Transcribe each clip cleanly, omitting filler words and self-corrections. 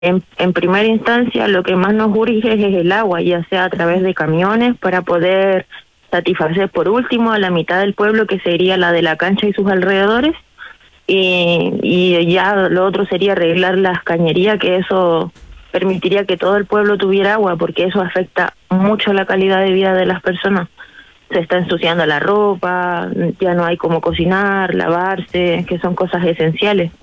En primera instancia, lo que más nos urge es el agua, ya sea a través de camiones, para poder satisfacer por último a la mitad del pueblo, que sería la de la cancha y sus alrededores, y ya lo otro sería arreglar las cañerías, que eso permitiría que todo el pueblo tuviera agua, porque eso afecta mucho la calidad de vida de las personas. Se está ensuciando la ropa, ya no hay cómo cocinar, lavarse, que son cosas esenciales.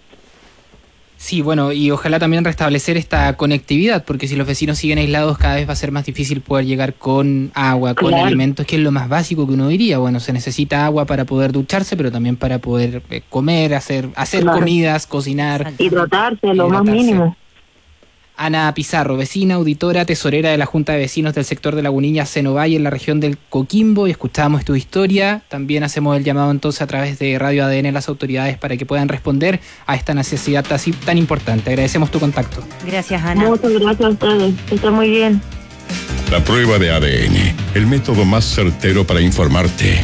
Sí, bueno, y ojalá también restablecer esta conectividad, porque si los vecinos siguen aislados, cada vez va a ser más difícil poder llegar con agua, con alimentos, que es lo más básico que uno diría. Bueno, se necesita agua para poder ducharse, pero también para poder comer, hacer comidas, cocinar. Hidratarse, lo más mínimo. Ana Pizarro, vecina, auditora, tesorera de la Junta de Vecinos del sector de Lagunilla, Senovalle, en la región del Coquimbo, y escuchamos tu historia. También hacemos el llamado entonces a través de Radio ADN a las autoridades para que puedan responder a esta necesidad tan importante. Agradecemos tu contacto. Gracias, Ana. Muchas gracias a ustedes. Está muy bien. La prueba de ADN, el método más certero para informarte.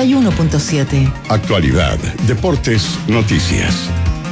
91.7. Actualidad, deportes, noticias.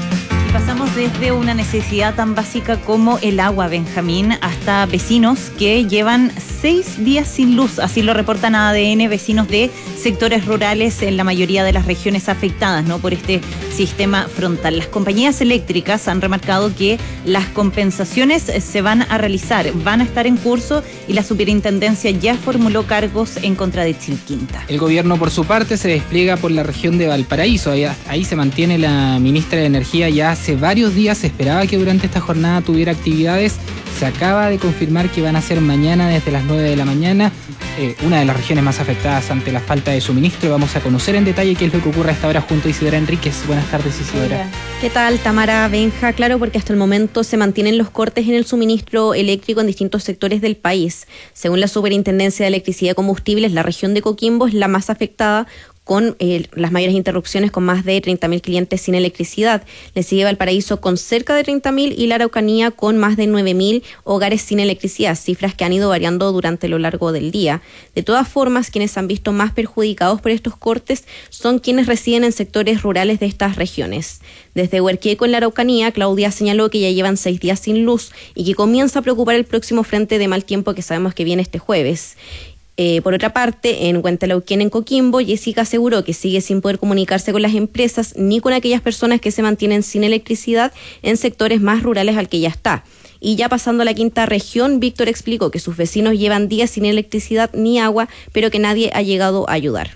Pasamos desde una necesidad tan básica como el agua, Benjamín, hasta vecinos que llevan 6 días sin luz. Así lo reportan a ADN vecinos de sectores rurales en la mayoría de las regiones afectadas, ¿no?, por este sistema frontal. Las compañías eléctricas han remarcado que las compensaciones se van a realizar, van a estar en curso, y la superintendencia ya formuló cargos en contra de Chilquinta. El gobierno, por su parte, se despliega por la región de Valparaíso. Ahí se mantiene la ministra de Energía ya hace varios días. Se esperaba que durante esta jornada tuviera actividades. Se acaba de confirmar que van a ser mañana desde las 9 de la mañana. Una de las regiones más afectadas ante la falta de suministro. Vamos a conocer en detalle qué es lo que ocurre a esta hora junto a Isidora Enríquez. Buenas tardes, Isidora. ¿Qué tal, Tamara, Benja? Claro, porque hasta el momento se mantienen los cortes en el suministro eléctrico en distintos sectores del país. Según la Superintendencia de Electricidad y Combustibles, la región de Coquimbo es la más afectada, con las mayores interrupciones, con más de 30.000 clientes sin electricidad. Le sigue Valparaíso con cerca de 30.000 y la Araucanía con más de 9.000 hogares sin electricidad, cifras que han ido variando durante lo largo del día. De todas formas, quienes han visto más perjudicados por estos cortes son quienes residen en sectores rurales de estas regiones. Desde Huerquieco, en la Araucanía, Claudia señaló que ya llevan 6 días sin luz y que comienza a preocupar el próximo frente de mal tiempo que sabemos que viene este jueves. Por otra parte, en Huentelauquén, en Coquimbo, Jessica aseguró que sigue sin poder comunicarse con las empresas ni con aquellas personas que se mantienen sin electricidad en sectores más rurales al que ya está. Y ya pasando a la quinta región, Víctor explicó que sus vecinos llevan días sin electricidad ni agua, pero que nadie ha llegado a ayudar.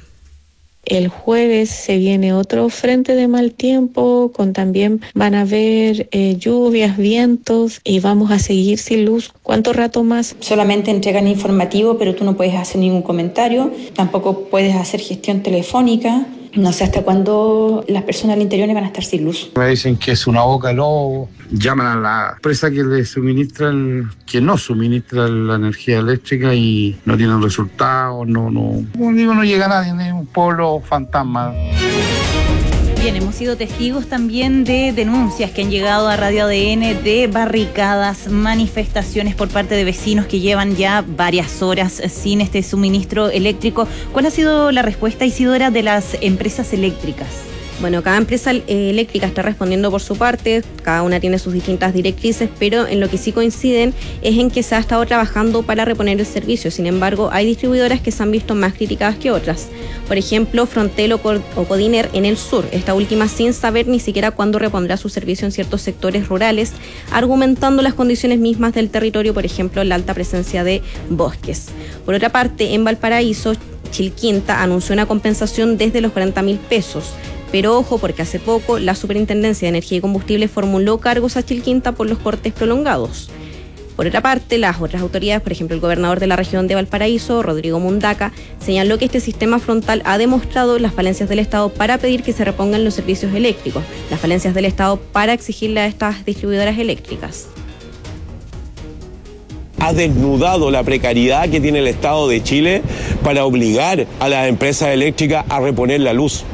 El jueves se viene otro frente de mal tiempo, con también van a haber lluvias, vientos, y vamos a seguir sin luz. ¿Cuánto rato más? Solamente entregan informativo, pero tú no puedes hacer ningún comentario, tampoco puedes hacer gestión telefónica. No sé hasta cuándo las personas al interior van a estar sin luz. Me dicen que es una boca de lobo. Llaman a la empresa que le suministra, que no suministra la energía eléctrica, y no tienen resultados. Como digo, no llega nadie, es un pueblo fantasma. Bien, hemos sido testigos también de denuncias que han llegado a Radio ADN de barricadas, manifestaciones por parte de vecinos que llevan ya varias horas sin este suministro eléctrico. ¿Cuál ha sido la respuesta, Isidora, de las empresas eléctricas? Bueno, cada empresa eléctrica está respondiendo por su parte, cada una tiene sus distintas directrices, pero en lo que sí coinciden es en que se ha estado trabajando para reponer el servicio. Sin embargo, hay distribuidoras que se han visto más criticadas que otras. Por ejemplo, Frontel o Codiner en el sur, esta última sin saber ni siquiera cuándo repondrá su servicio en ciertos sectores rurales, argumentando las condiciones mismas del territorio, por ejemplo, la alta presencia de bosques. Por otra parte, en Valparaíso, Chilquinta anunció una compensación desde los 40.000 pesos. Pero ojo, porque hace poco la Superintendencia de Energía y Combustibles formuló cargos a Chilquinta por los cortes prolongados. Por otra parte, las otras autoridades, por ejemplo el gobernador de la región de Valparaíso, Rodrigo Mundaca, señaló que este sistema frontal ha demostrado las falencias del Estado para pedir que se repongan los servicios eléctricos, las falencias del Estado para exigirle a estas distribuidoras eléctricas. Ha desnudado la precariedad que tiene el Estado de Chile para obligar a las empresas eléctricas a reponer la luz.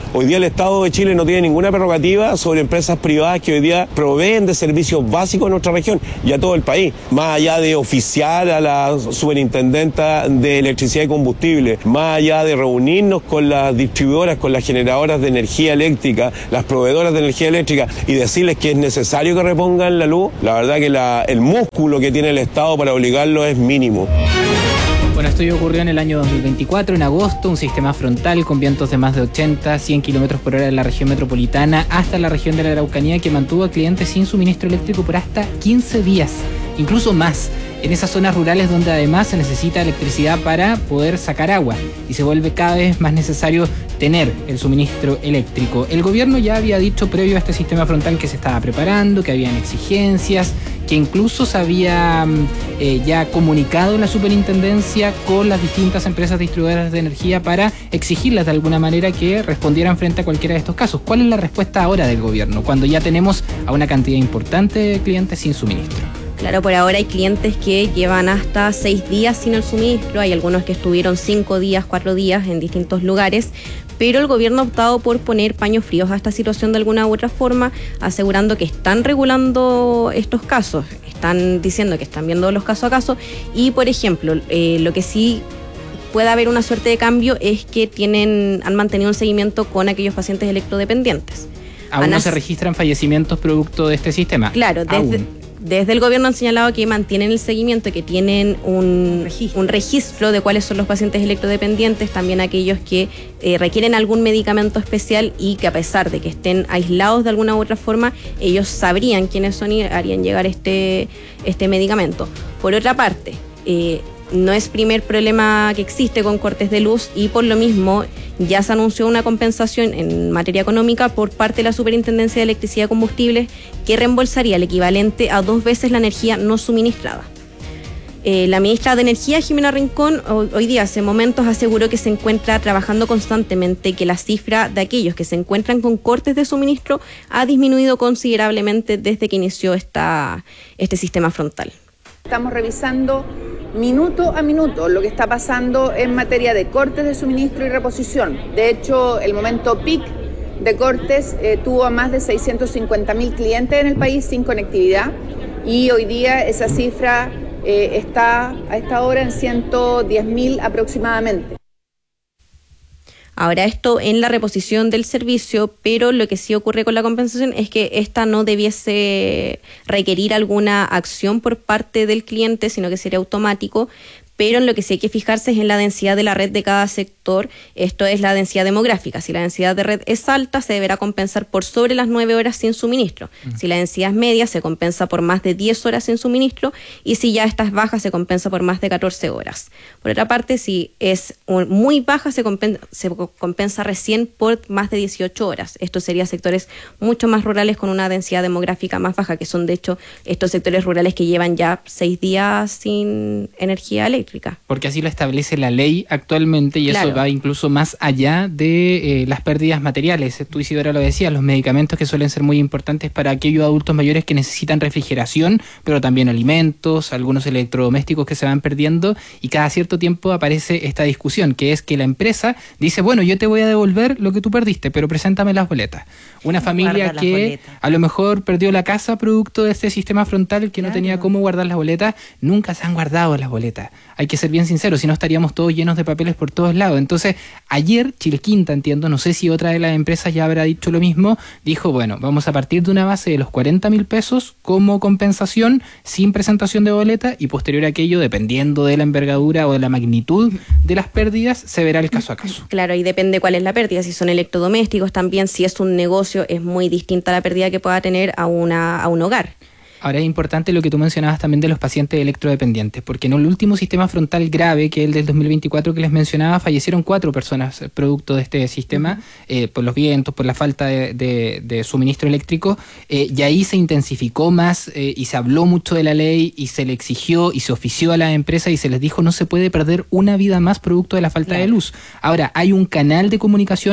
Hoy día el Estado de Chile no tiene ninguna prerrogativa sobre empresas privadas que hoy día proveen de servicios básicos a nuestra región y a todo el país. Más allá de oficiar a la superintendenta de electricidad y combustible, más allá de reunirnos con las distribuidoras, con las generadoras de energía eléctrica, las proveedoras de energía eléctrica y decirles que es necesario que repongan la luz, la verdad que el músculo que tiene el Estado para obligarlo es mínimo. Bueno, esto ya ocurrió en el año 2024, en agosto, un sistema frontal con vientos de más de 80, 100 kilómetros por hora en la región metropolitana hasta la región de la Araucanía, que mantuvo a clientes sin suministro eléctrico por hasta 15 días, incluso más, en esas zonas rurales donde además se necesita electricidad para poder sacar agua y se vuelve cada vez más necesario tener el suministro eléctrico. El gobierno ya había dicho previo a este sistema frontal que se estaba preparando, que habían exigencias, que incluso se había ya comunicado la superintendencia con las distintas empresas distribuidoras de energía para exigirlas de alguna manera que respondieran frente a cualquiera de estos casos. ¿Cuál es la respuesta ahora del gobierno cuando ya tenemos a una cantidad importante de clientes sin suministro? Claro, por ahora hay clientes que llevan hasta 6 días sin el suministro, hay algunos que estuvieron 5 días, 4 días en distintos lugares, pero el gobierno ha optado por poner paños fríos a esta situación de alguna u otra forma, asegurando que están regulando estos casos, están diciendo que están viendo los caso a caso y, por ejemplo, lo que sí puede haber una suerte de cambio es que han mantenido un seguimiento con aquellos pacientes electrodependientes. ¿Aún no se registran fallecimientos producto de este sistema? Claro, desde el gobierno han señalado que mantienen el seguimiento, que tienen un registro de cuáles son los pacientes electrodependientes, también aquellos que requieren algún medicamento especial y que a pesar de que estén aislados de alguna u otra forma, ellos sabrían quiénes son y harían llegar este medicamento. Por otra parte, no es primer problema que existe con cortes de luz y por lo mismo ya se anunció una compensación en materia económica por parte de la Superintendencia de Electricidad y Combustibles que reembolsaría el equivalente a 2 veces la energía no suministrada. La ministra de Energía, Jimena Rincón, hoy día hace momentos aseguró que se encuentra trabajando constantemente, que la cifra de aquellos que se encuentran con cortes de suministro ha disminuido considerablemente desde que inició este sistema frontal. Estamos revisando minuto a minuto lo que está pasando en materia de cortes de suministro y reposición. De hecho, el momento peak de cortes tuvo a más de 650.000 clientes en el país sin conectividad y hoy día esa cifra está a esta hora en 110.000 aproximadamente. Ahora esto en la reposición del servicio, pero lo que sí ocurre con la compensación es que esta no debiese requerir alguna acción por parte del cliente, sino que sería automático. Pero en lo que sí hay que fijarse es en la densidad de la red de cada sector, esto es la densidad demográfica. Si la densidad de red es alta, se deberá compensar por sobre las 9 horas sin suministro. Si la densidad es media, se compensa por más de 10 horas sin suministro, y si ya esta es baja, se compensa por más de 14 horas. Por otra parte, si es muy baja, se compensa recién por más de 18 horas. Esto sería sectores mucho más rurales con una densidad demográfica más baja, que son de hecho estos sectores rurales que llevan ya 6 días sin energía eléctrica. Porque así lo establece la ley actualmente y claro, eso va incluso más allá de las pérdidas materiales. Tú, Isidora, lo decías, los medicamentos que suelen ser muy importantes para aquellos adultos mayores que necesitan refrigeración, pero también alimentos, algunos electrodomésticos que se van perdiendo, y cada cierto tiempo aparece esta discusión, que es que la empresa dice, bueno, yo te voy a devolver lo que tú perdiste, pero preséntame las boletas. Una familia que a lo mejor perdió la casa producto de este sistema frontal que no tenía cómo guardar las boletas, nunca se han guardado las boletas. Hay que ser bien sinceros, si no estaríamos todos llenos de papeles por todos lados. Entonces, ayer Chilquinta, entiendo, no sé si otra de las empresas ya habrá dicho lo mismo, dijo, bueno, vamos a partir de una base de los 40.000 pesos como compensación, sin presentación de boleta, y posterior a aquello, dependiendo de la envergadura o de la magnitud de las pérdidas, se verá el caso a caso. Claro, y depende cuál es la pérdida, si son electrodomésticos también, si es un negocio, es muy distinta la pérdida que pueda tener a un hogar. Ahora es importante lo que tú mencionabas también de los pacientes electrodependientes, porque en el último sistema frontal grave, que es el del 2024 que les mencionaba, fallecieron 4 personas producto de este sistema, por los vientos, por la falta de suministro eléctrico, y ahí se intensificó más y se habló mucho de la ley y se le exigió y se ofició a la empresa y se les dijo no se puede perder una vida más producto de la falta de luz. Ahora, hay un canal de comunicación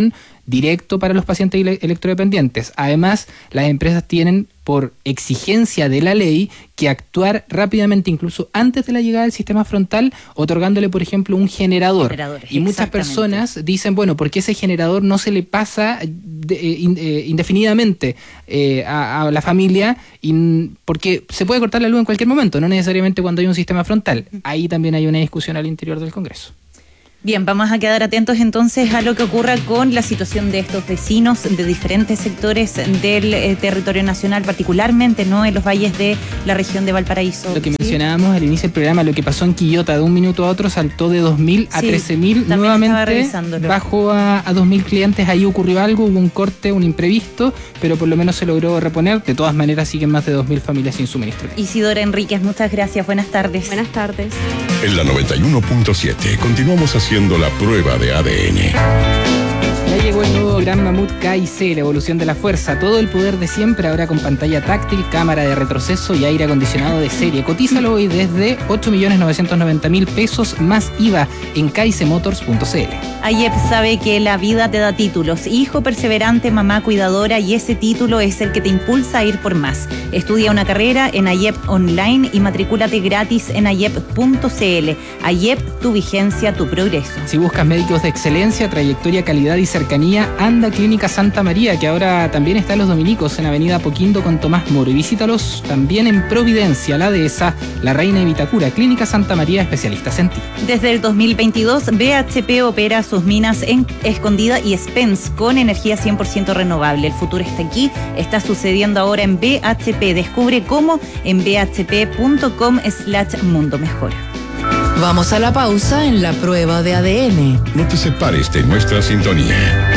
directo para los pacientes electrodependientes. Además, las empresas tienen, por exigencia de la ley, que actuar rápidamente, incluso antes de la llegada del sistema frontal, otorgándole, por ejemplo, un generador. Y muchas personas dicen, bueno, ¿por qué ese generador no se le pasa indefinidamente a la familia? Porque se puede cortar la luz en cualquier momento, no necesariamente cuando hay un sistema frontal. Ahí también hay una discusión al interior del Congreso. Bien, vamos a quedar atentos entonces a lo que ocurra con la situación de estos vecinos de diferentes sectores del territorio nacional, particularmente no en los valles de la región de Valparaíso. Lo que mencionábamos al inicio del programa, lo que pasó en Quillota, de un minuto a otro saltó de 2.000 a 13.000, nuevamente bajó a 2.000 clientes. Ahí ocurrió algo, hubo un corte, un imprevisto, pero por lo menos se logró reponer. De todas maneras siguen más de 2.000 familias sin suministro. Isidora Enríquez, muchas gracias, buenas tardes. Buenas tardes. En la 91.7 continuamos haciendo la prueba de ADN. Ya llegó el nuevo Gran Mamut K&C, la evolución de la fuerza. Todo el poder de siempre, ahora con pantalla táctil, cámara de retroceso y aire acondicionado de serie. Cotízalo hoy desde 8.990.000 pesos más IVA en kicmotors.cl. AYEP sabe que la vida te da títulos. Hijo perseverante, mamá cuidadora, y ese título es el que te impulsa a ir por más. Estudia una carrera en AYEP Online y matricúlate gratis en ayep.cl. AYEP, tu vigencia, tu progreso. Si buscas médicos de excelencia, trayectoria, calidad y cercanía, anda a Clínica Santa María, que ahora también está en Los Dominicos, en Avenida Apoquindo con Tomás Moro. Y visítalos también en Providencia, La Dehesa, La Reina y Vitacura. Clínica Santa María, especialistas en ti. Desde el 2022, BHP opera sus minas en Escondida y Spence con energía 100% renovable. El futuro está aquí, está sucediendo ahora en BHP. Descubre cómo en bhp.com/mundo mejor. Vamos a la pausa en la prueba de ADN. No te separes de nuestra sintonía.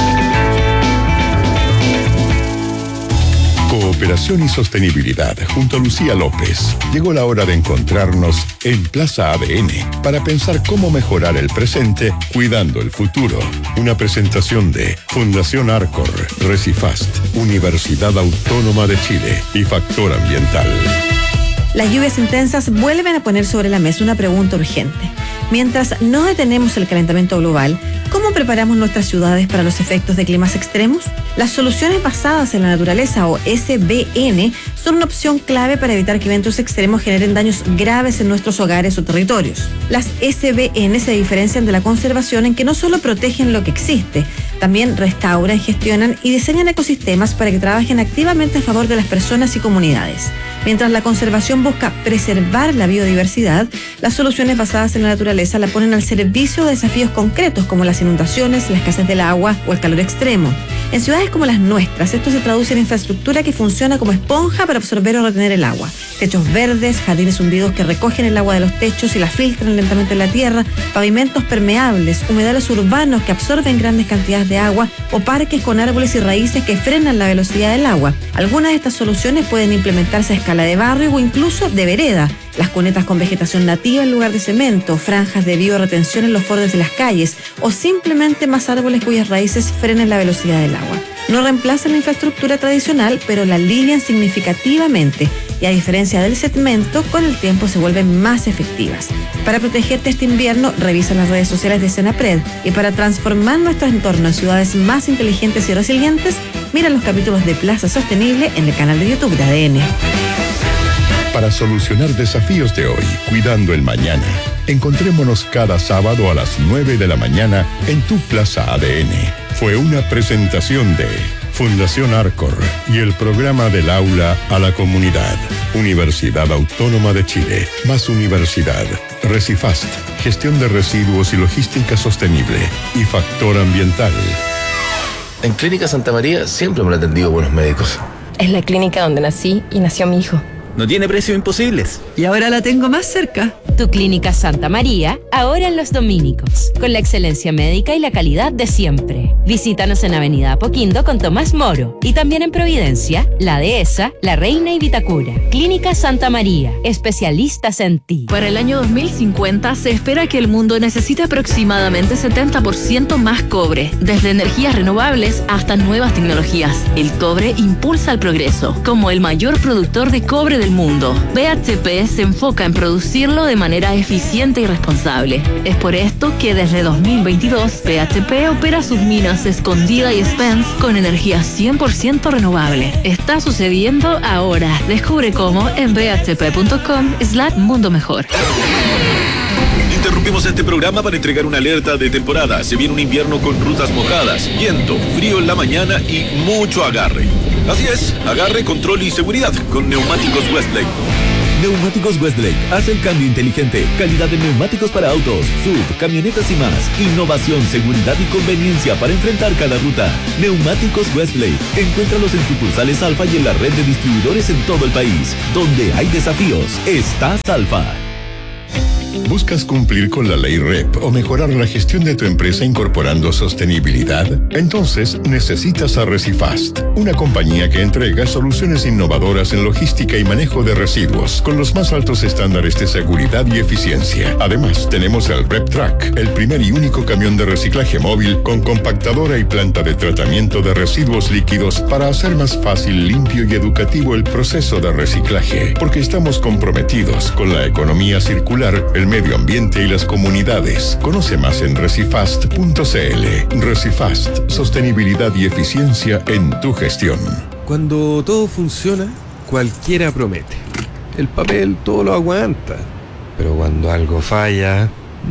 Cooperación y sostenibilidad junto a Lucía López. Llegó la hora de encontrarnos en Plaza ADN para pensar cómo mejorar el presente cuidando el futuro. Una presentación de Fundación Arcor, Recifast, Universidad Autónoma de Chile y Factor Ambiental. Las lluvias intensas vuelven a poner sobre la mesa una pregunta urgente. Mientras no detenemos el calentamiento global, ¿cómo preparamos nuestras ciudades para los efectos de climas extremos? Las soluciones basadas en la naturaleza, o SBN, son una opción clave para evitar que eventos extremos generen daños graves en nuestros hogares o territorios. Las SBN se diferencian de la conservación en que no solo protegen lo que existe, también restauran, gestionan y diseñan ecosistemas para que trabajen activamente a favor de las personas y comunidades. Mientras la conservación busca preservar la biodiversidad, las soluciones basadas en la naturaleza la ponen al servicio de desafíos concretos como las inundaciones, la escasez del agua o el calor extremo. En ciudades como las nuestras, esto se traduce en infraestructura que funciona como esponja para absorber o retener el agua. Techos verdes, jardines hundidos que recogen el agua de los techos y la filtran lentamente en la tierra, pavimentos permeables, humedales urbanos que absorben grandes cantidades de agua o parques con árboles y raíces que frenan la velocidad del agua. Algunas de estas soluciones pueden implementarse a escala de barrio o incluso de vereda. Las cunetas con vegetación nativa en lugar de cemento, franjas de bioretención en los bordes de las calles o simplemente más árboles cuyas raíces frenen la velocidad del agua. No reemplazan la infraestructura tradicional, pero la alivian significativamente y, a diferencia del cemento, con el tiempo se vuelven más efectivas. Para protegerte este invierno, revisa las redes sociales de Senapred, y para transformar nuestro entorno en ciudades más inteligentes y resilientes, mira los capítulos de Plaza Sostenible en el canal de YouTube de ADN. Para solucionar desafíos de hoy, cuidando el mañana, encontrémonos cada sábado a las 9 de la mañana en tu Plaza ADN. Fue una presentación de Fundación Arcor y el programa del aula a la comunidad. Universidad Autónoma de Chile, más universidad. Recifast, gestión de residuos y logística sostenible. Y Factor Ambiental. En Clínica Santa María siempre me han atendido buenos médicos. Es la clínica donde nací y nació mi hijo. No tiene precios imposibles. Y ahora la tengo más cerca. Tu Clínica Santa María, ahora en Los Dominicos, con la excelencia médica y la calidad de siempre. Visítanos en Avenida Apoquindo con Tomás Moro y también en Providencia, La Dehesa, La Reina y Vitacura. Clínica Santa María, especialistas en ti. Para el año 2050 se espera que el mundo necesite aproximadamente 70% más cobre, desde energías renovables hasta nuevas tecnologías. El cobre impulsa el progreso. Como el mayor productor de cobre del mundo. BHP se enfoca en producirlo de manera eficiente y responsable. Es por esto que desde 2022 BHP opera sus minas Escondida y Spence con energía 100% renovable. Está sucediendo ahora. Descubre cómo en bhp.com/mundo mejor. Interrumpimos este programa para entregar una alerta de temporada. Se viene un invierno con rutas mojadas, viento, frío en la mañana y mucho agarre. Así es, agarre, control y seguridad con Neumáticos Westlake. Neumáticos Westlake hace el cambio inteligente. Calidad de neumáticos para autos, sub, camionetas y más. Innovación, seguridad y conveniencia para enfrentar cada ruta. Neumáticos Westlake. Encuéntralos en sucursales Alfa y en la red de distribuidores en todo el país. Donde hay desafíos, está Alfa. ¿Buscas cumplir con la ley REP o mejorar la gestión de tu empresa incorporando sostenibilidad? Entonces necesitas a Recifast, una compañía que entrega soluciones innovadoras en logística y manejo de residuos con los más altos estándares de seguridad y eficiencia. Además, tenemos el RepTrack, el primer y único camión de reciclaje móvil con compactadora y planta de tratamiento de residuos líquidos para hacer más fácil, limpio y educativo el proceso de reciclaje, porque estamos comprometidos con la economía circular, el medio ambiente y las comunidades. Conoce más en recifast.cl. Recifast, sostenibilidad y eficiencia en tu gestión. Cuando todo funciona, cualquiera promete. El papel todo lo aguanta. Pero cuando algo falla,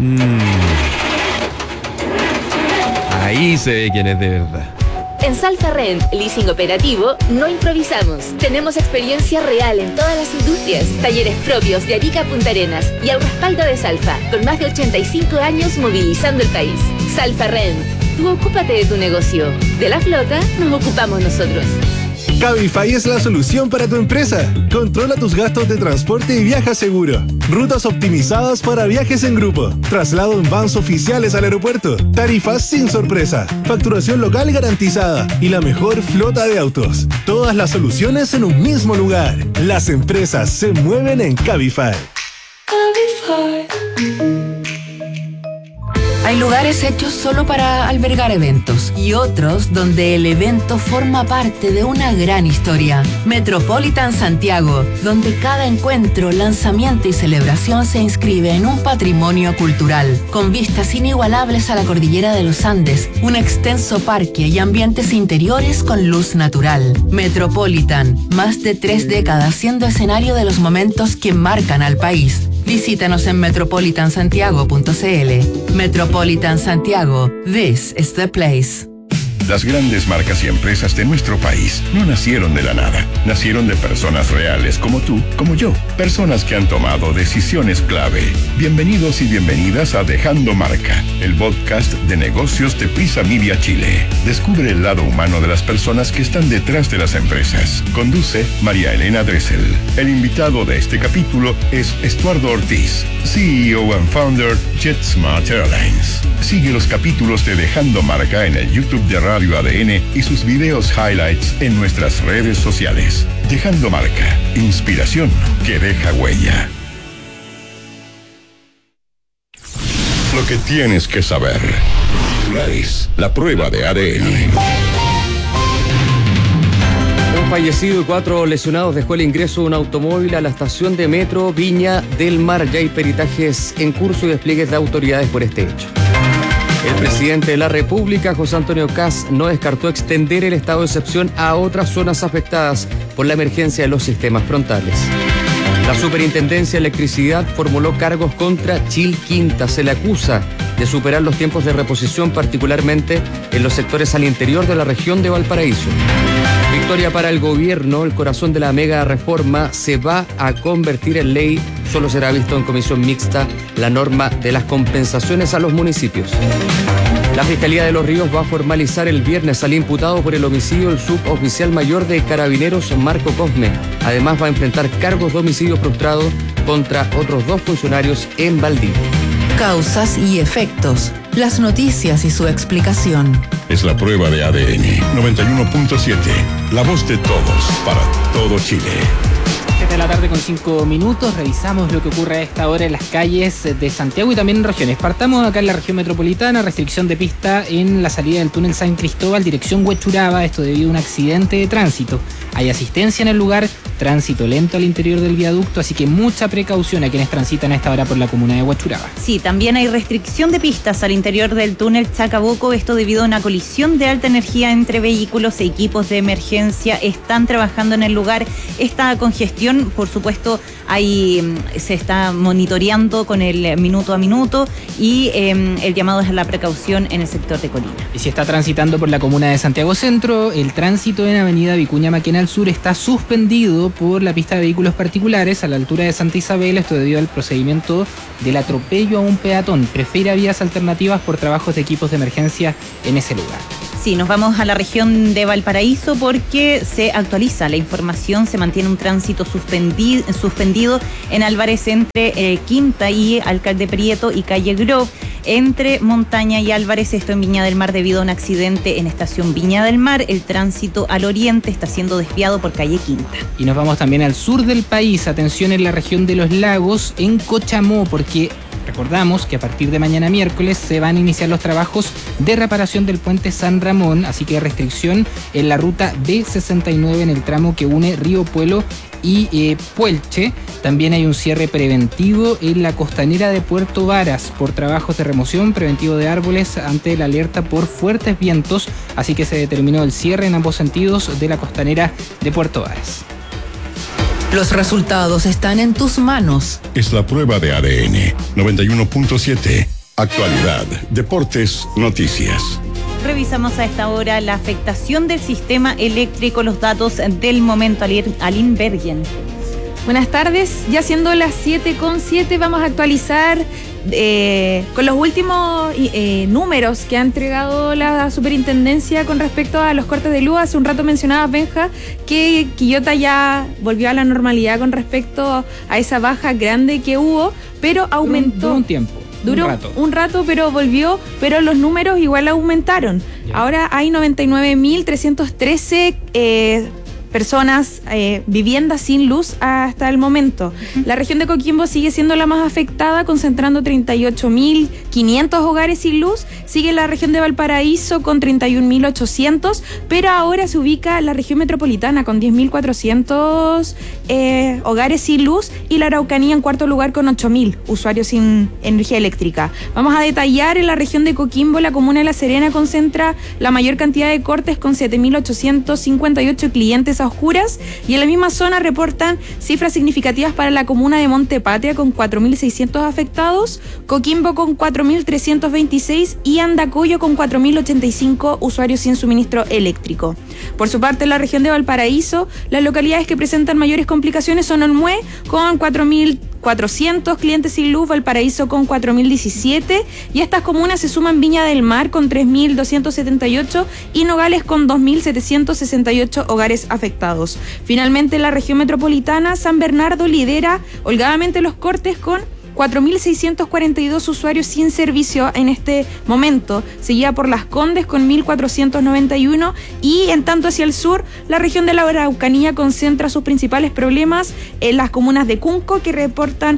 ahí se ve quién es de verdad. En Salfa Rent, leasing operativo, no improvisamos. Tenemos experiencia real en todas las industrias, talleres propios de Arica a Punta Arenas y al respaldo de Salfa, con más de 85 años movilizando el país. Salfa Rent, tú ocúpate de tu negocio. De la flota nos ocupamos nosotros. Cabify es la solución para tu empresa. Controla tus gastos de transporte y viaja seguro. Rutas optimizadas para viajes en grupo. Traslado en vans oficiales al aeropuerto. Tarifas sin sorpresa. Facturación local garantizada. Y la mejor flota de autos. Todas las soluciones en un mismo lugar. Las empresas se mueven en Cabify. Hay lugares hechos solo para albergar eventos y otros donde el evento forma parte de una gran historia. Metropolitan Santiago, donde cada encuentro, lanzamiento y celebración se inscribe en un patrimonio cultural, con vistas inigualables a la cordillera de los Andes, un extenso parque y ambientes interiores con luz natural. Metropolitan, más de 3 décadas siendo escenario de los momentos que marcan al país. Visítanos en metropolitansantiago.cl. Metropolitan Santiago, this is the place. Las grandes marcas y empresas de nuestro país no nacieron de la nada. Nacieron de personas reales como tú, como yo. Personas que han tomado decisiones clave. Bienvenidos y bienvenidas a Dejando Marca, el podcast de negocios de Prisa Media Chile. Descubre el lado humano de las personas que están detrás de las empresas. Conduce María Elena Dressel. El invitado de este capítulo es Estuardo Ortiz, CEO and founder JetSmart Airlines. Sigue los capítulos de Dejando Marca en el YouTube de Radio ADN y sus videos highlights en nuestras redes sociales. Dejando Marca, inspiración que deja huella. Lo que tienes que saber. Titulares, la prueba de ADN. Un fallecido y 4 lesionados dejó el ingreso de un automóvil a la estación de metro Viña del Mar. Ya hay peritajes en curso y despliegues de autoridades por este hecho. El presidente de la República, José Antonio Kast, no descartó extender el estado de excepción a otras zonas afectadas por la emergencia de los sistemas frontales. La Superintendencia de Electricidad formuló cargos contra Chil Quinta. Se le acusa de superar los tiempos de reposición, particularmente en los sectores al interior de la región de Valparaíso. Victoria para el gobierno, el corazón de la mega reforma se va a convertir en ley. Solo será visto en comisión mixta la norma de las compensaciones a los municipios. La Fiscalía de Los Ríos va a formalizar el viernes al imputado por el homicidio del suboficial mayor de Carabineros, Marco Cosme. Además va a enfrentar cargos de homicidio frustrado contra otros 2 funcionarios en Valdivia. Causas y efectos, las noticias y su explicación. Es la prueba de ADN 91.7, la voz de todos para todo Chile. de la tarde con 5 minutos. Revisamos lo que ocurre a esta hora en las calles de Santiago y también en regiones. Partamos acá en la región metropolitana. Restricción de pista en la salida del túnel San Cristóbal, dirección Huechuraba. Esto debido a un accidente de tránsito. Hay asistencia en el lugar, tránsito lento al interior del viaducto, así que mucha precaución a quienes transitan a esta hora por la comuna de Huechuraba. Sí, también hay restricción de pistas al interior del túnel Chacabuco, esto debido a una colisión de alta energía entre vehículos. Equipos de emergencia están trabajando en el lugar. Esta congestión, por supuesto, se está monitoreando con el minuto a minuto y el llamado es a la precaución en el sector de Colina. Y si está transitando por la comuna de Santiago Centro, el tránsito en avenida Vicuña Maquena al sur está suspendido por la pista de vehículos particulares a la altura de Santa Isabel, esto debido al procedimiento del atropello a un peatón. Prefiere vías alternativas por trabajos de equipos de emergencia en ese lugar. Sí, nos vamos a la región de Valparaíso porque se actualiza la información, se mantiene un tránsito suspendido en Álvarez entre Quinta y Alcalde Prieto y Calle Grove, entre Montaña y Álvarez, esto en Viña del Mar debido a un accidente en estación Viña del Mar. El tránsito al oriente está siendo desviado por Calle Quinta. Y nos vamos también al sur del país, atención en la región de los lagos, en Cochamó, porque recordamos que a partir de mañana miércoles se van a iniciar los trabajos de reparación del puente San Ramón, así que hay restricción en la ruta B69 en el tramo que une Río Puelo y Puelche. También hay un cierre preventivo en la costanera de Puerto Varas por trabajos de remoción preventivo de árboles ante la alerta por fuertes vientos, así que se determinó el cierre en ambos sentidos de la costanera de Puerto Varas. Los resultados están en tus manos. Es la prueba de ADN 91.7. Actualidad, deportes, noticias. Revisamos a esta hora la afectación del sistema eléctrico, los datos del momento. Aline Bergen. Buenas tardes, ya siendo las 7:07 vamos a actualizar con los últimos números que ha entregado la superintendencia con respecto a los cortes de luz. Hace un rato mencionaba, Benja, que Quillota ya volvió a la normalidad con respecto a esa baja grande que hubo, pero aumentó. Duró un tiempo. Duró un rato, pero volvió, pero los números igual aumentaron. Yeah. Ahora hay 99.313 personas, viviendas sin luz hasta el momento. La región de Coquimbo sigue siendo la más afectada, concentrando 38.500 hogares sin luz. Sigue la región de Valparaíso con 31.800, pero ahora se ubica la región metropolitana con 10.400 hogares sin luz y la Araucanía en cuarto lugar con 8.000 usuarios sin energía eléctrica. Vamos a detallar: en la región de Coquimbo, la comuna de La Serena concentra la mayor cantidad de cortes con 7.858 clientes a oscuras, y en la misma zona reportan cifras significativas para la comuna de Montepatria con 4.600 afectados, Coquimbo con 4.326 y Andacollo con 4.085 usuarios sin suministro eléctrico. Por su parte, en la región de Valparaíso, las localidades que presentan mayores complicaciones son Olmué con 4.400 clientes sin luz, Valparaíso con 4.017, y a estas comunas se suman Viña del Mar con 3.278 y Nogales con 2.768 hogares afectados. Finalmente, en la región metropolitana, San Bernardo lidera holgadamente los cortes con 4.642 usuarios sin servicio en este momento, seguida por Las Condes con 1.491, y en tanto hacia el sur, la región de la Araucanía concentra sus principales problemas en las comunas de Cunco, que reportan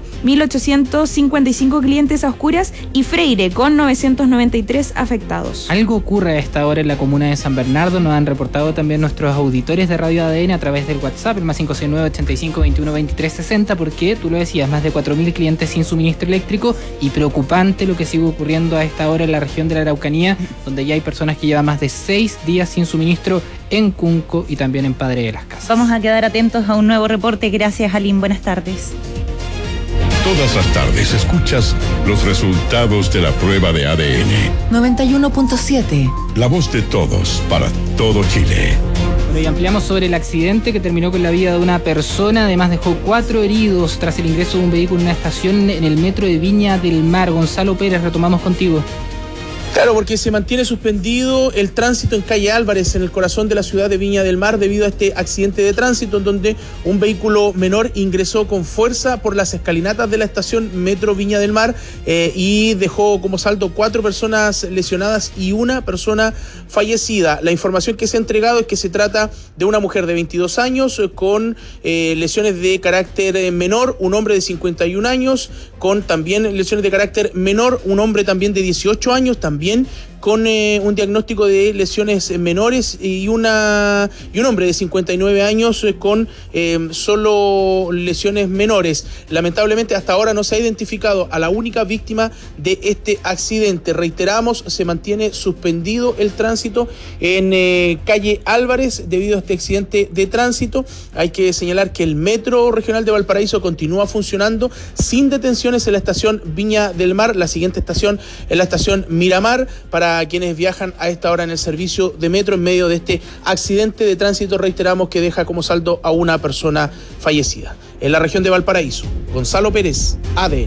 1.855 clientes a oscuras, y Freire con 993 afectados. Algo ocurre a esta hora en la comuna de San Bernardo. Nos han reportado también nuestros auditores de Radio ADN a través del WhatsApp, el más 569-85-21-2360, porque tú lo decías, más de 4.000 clientes sin suministro eléctrico, y preocupante lo que sigue ocurriendo a esta hora en la región de la Araucanía, donde ya hay personas que llevan más de 6 días sin suministro en Cunco y también en Padre de las Casas. Vamos a quedar atentos a un nuevo reporte. Gracias, Aline. Buenas tardes. Todas las tardes escuchas los resultados de la prueba de ADN. 91.7. La voz de todos para todo Chile. Y ampliamos sobre el accidente que terminó con la vida de una persona. Además dejó 4 heridos tras el ingreso de un vehículo en una estación en el metro de Viña del Mar. Gonzalo Pérez, retomamos contigo. Claro, porque se mantiene suspendido el tránsito en calle Álvarez, en el corazón de la ciudad de Viña del Mar, debido a este accidente de tránsito en donde un vehículo menor ingresó con fuerza por las escalinatas de la estación Metro Viña del Mar y dejó como saldo 4 personas lesionadas y 1 persona fallecida. La información que se ha entregado es que se trata de una mujer de 22 años con lesiones de carácter menor, un hombre de 51 años con también lesiones de carácter menor, un hombre también de 18 años, también con un diagnóstico de lesiones menores y un hombre de 59 años con solo lesiones menores. Lamentablemente hasta ahora no se ha identificado a la única víctima de este accidente. Reiteramos, se mantiene suspendido el tránsito en calle Álvarez debido a este accidente de tránsito. Hay que señalar que el Metro Regional de Valparaíso continúa funcionando sin detenciones en la estación Viña del Mar. La siguiente estación es la estación Miramar para quienes viajan a esta hora en el servicio de metro en medio de este accidente de tránsito, reiteramos, que deja como saldo a 1 persona fallecida. En la región de Valparaíso, Gonzalo Pérez, ADN.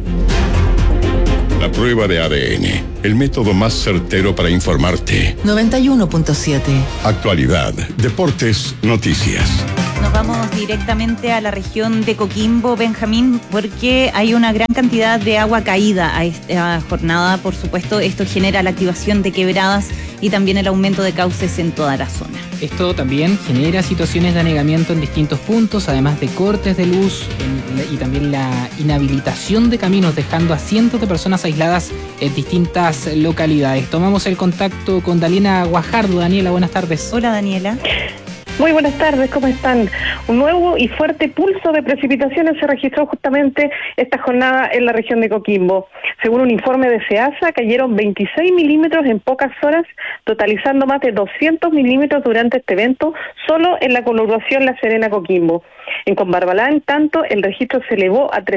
La prueba de ADN, el método más certero para informarte. 91.7. Actualidad, deportes, noticias. Nos vamos directamente a la región de Coquimbo, Benjamín, porque hay una gran cantidad de agua caída a esta jornada. Por supuesto, esto genera la activación de quebradas y también el aumento de cauces en toda la zona. Esto también genera situaciones de anegamiento en distintos puntos, además de cortes de luz y también la inhabilitación de caminos, dejando a cientos de personas aisladas en distintas localidades. Tomamos el contacto con Daniela Guajardo. Daniela, buenas tardes. Hola, Daniela. Muy buenas tardes, ¿cómo están? Un nuevo y fuerte pulso de precipitaciones se registró justamente esta jornada en la región de Coquimbo. Según un informe de SEASA, cayeron 26 milímetros en pocas horas, totalizando más de 200 milímetros durante este evento, solo en la conurbación La Serena-Coquimbo. En Combarbalá, en tanto, el registro se elevó a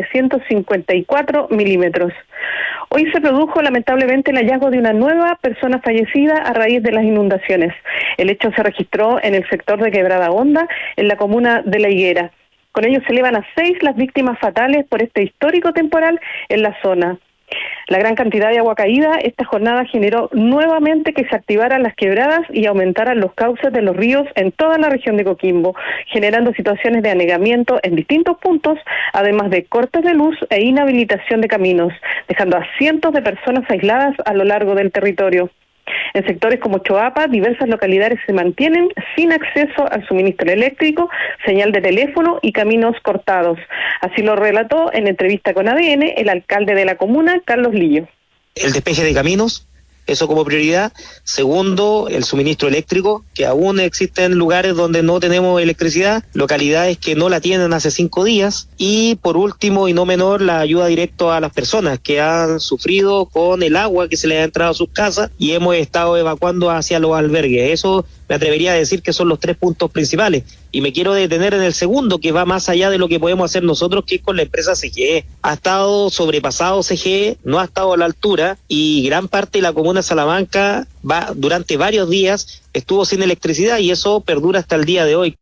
354 milímetros. Hoy se produjo lamentablemente el hallazgo de una nueva persona fallecida a raíz de las inundaciones. El hecho se registró en el sector de Quebrada Honda, en la comuna de La Higuera. Con ello se elevan a 6 las víctimas fatales por este histórico temporal en la zona. La gran cantidad de agua caída esta jornada generó nuevamente que se activaran las quebradas y aumentaran los cauces de los ríos en toda la región de Coquimbo, generando situaciones de anegamiento en distintos puntos, además de cortes de luz e inhabilitación de caminos, dejando a cientos de personas aisladas a lo largo del territorio. En sectores como Choapa, diversas localidades se mantienen sin acceso al suministro eléctrico, señal de teléfono y caminos cortados. Así lo relató en entrevista con ADN el alcalde de la comuna, Carlos Lillo. El despeje de caminos, eso como prioridad. Segundo, el suministro eléctrico, que aún existen lugares donde no tenemos electricidad, localidades que no la tienen hace 5 días. Y por último y no menor, la ayuda directa a las personas que han sufrido con el agua que se les ha entrado a sus casas y hemos estado evacuando hacia los albergues. Eso me atrevería a decir que son los 3 puntos principales. Y me quiero detener en el segundo, que va más allá de lo que podemos hacer nosotros, que es con la empresa CGE. Ha estado sobrepasado CGE, no ha estado a la altura, y gran parte de la comuna de Salamanca durante varios días estuvo sin electricidad, y eso perdura hasta el día de hoy.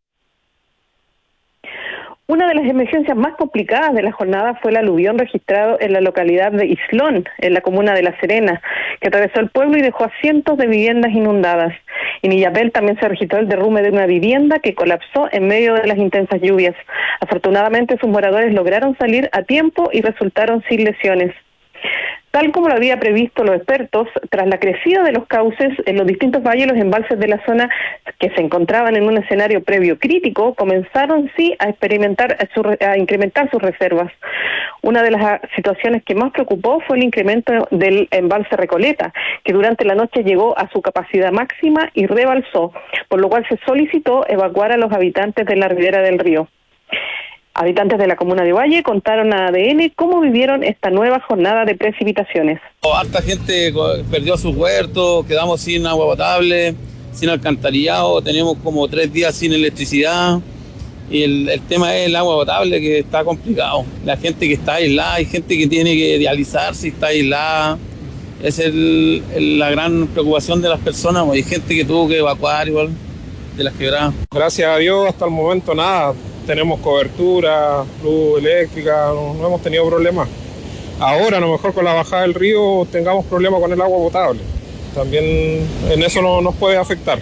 Una de las emergencias más complicadas de la jornada fue el aluvión registrado en la localidad de Islón, en la comuna de La Serena, que atravesó el pueblo y dejó a cientos de viviendas inundadas. En Illapel también se registró el derrumbe de una vivienda que colapsó en medio de las intensas lluvias. Afortunadamente, sus moradores lograron salir a tiempo y resultaron sin lesiones. Tal como lo había previsto los expertos, tras la crecida de los cauces en los distintos valles, los embalses de la zona que se encontraban en un escenario previo crítico comenzaron sí a incrementar sus reservas. Una de las situaciones que más preocupó fue el incremento del embalse Recoleta, que durante la noche llegó a su capacidad máxima y rebalsó, por lo cual se solicitó evacuar a los habitantes de la ribera del río. Habitantes de la comuna de Valle contaron a ADN cómo vivieron esta nueva jornada de precipitaciones. Harta gente perdió sus huertos, quedamos sin agua potable, sin alcantarillado, teníamos como 3 días sin electricidad y el tema es el agua potable, que está complicado. La gente que está aislada, hay gente que tiene que dializarse y está aislada. Esa es la gran preocupación de las personas, hay gente que tuvo que evacuar igual de las quebradas. Gracias a Dios hasta el momento nada. Tenemos cobertura, luz eléctrica, no hemos tenido problemas. Ahora a lo mejor con la bajada del río tengamos problemas con el agua potable. también en eso no nos puede afectar.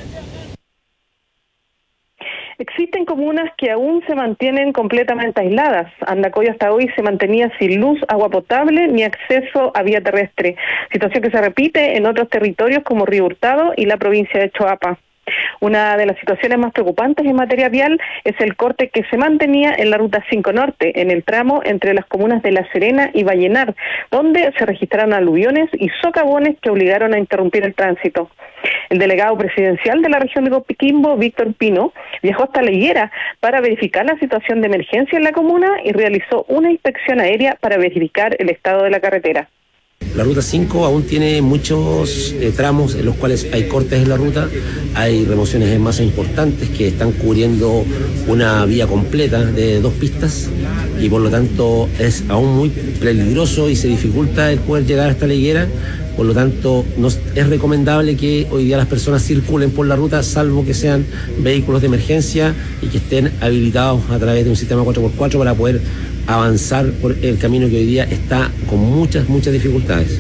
Existen comunas que aún se mantienen completamente aisladas. Andacoyo hasta hoy se mantenía sin luz, agua potable ni acceso a vía terrestre, situación que se repite en otros territorios como Río Hurtado y la provincia de Choapa. Una de las situaciones más preocupantes en materia vial es el corte que se mantenía en la Ruta 5 Norte, en el tramo entre las comunas de La Serena y Vallenar, donde se registraron aluviones y socavones que obligaron a interrumpir el tránsito. El delegado presidencial de la región de Coquimbo, Víctor Pino, viajó hasta La Higuera para verificar la situación de emergencia en la comuna y realizó una inspección aérea para verificar el estado de la carretera. La Ruta 5 aún tiene muchos tramos en los cuales hay cortes en la ruta, hay remociones en masa importantes que están cubriendo una vía completa de 2 pistas y por lo tanto es aún muy peligroso y se dificulta el poder llegar hasta La Higuera. Por lo tanto, no es recomendable que hoy día las personas circulen por la ruta, salvo que sean vehículos de emergencia y que estén habilitados a través de un sistema 4x4 para poder avanzar por el camino que hoy día está con muchas dificultades.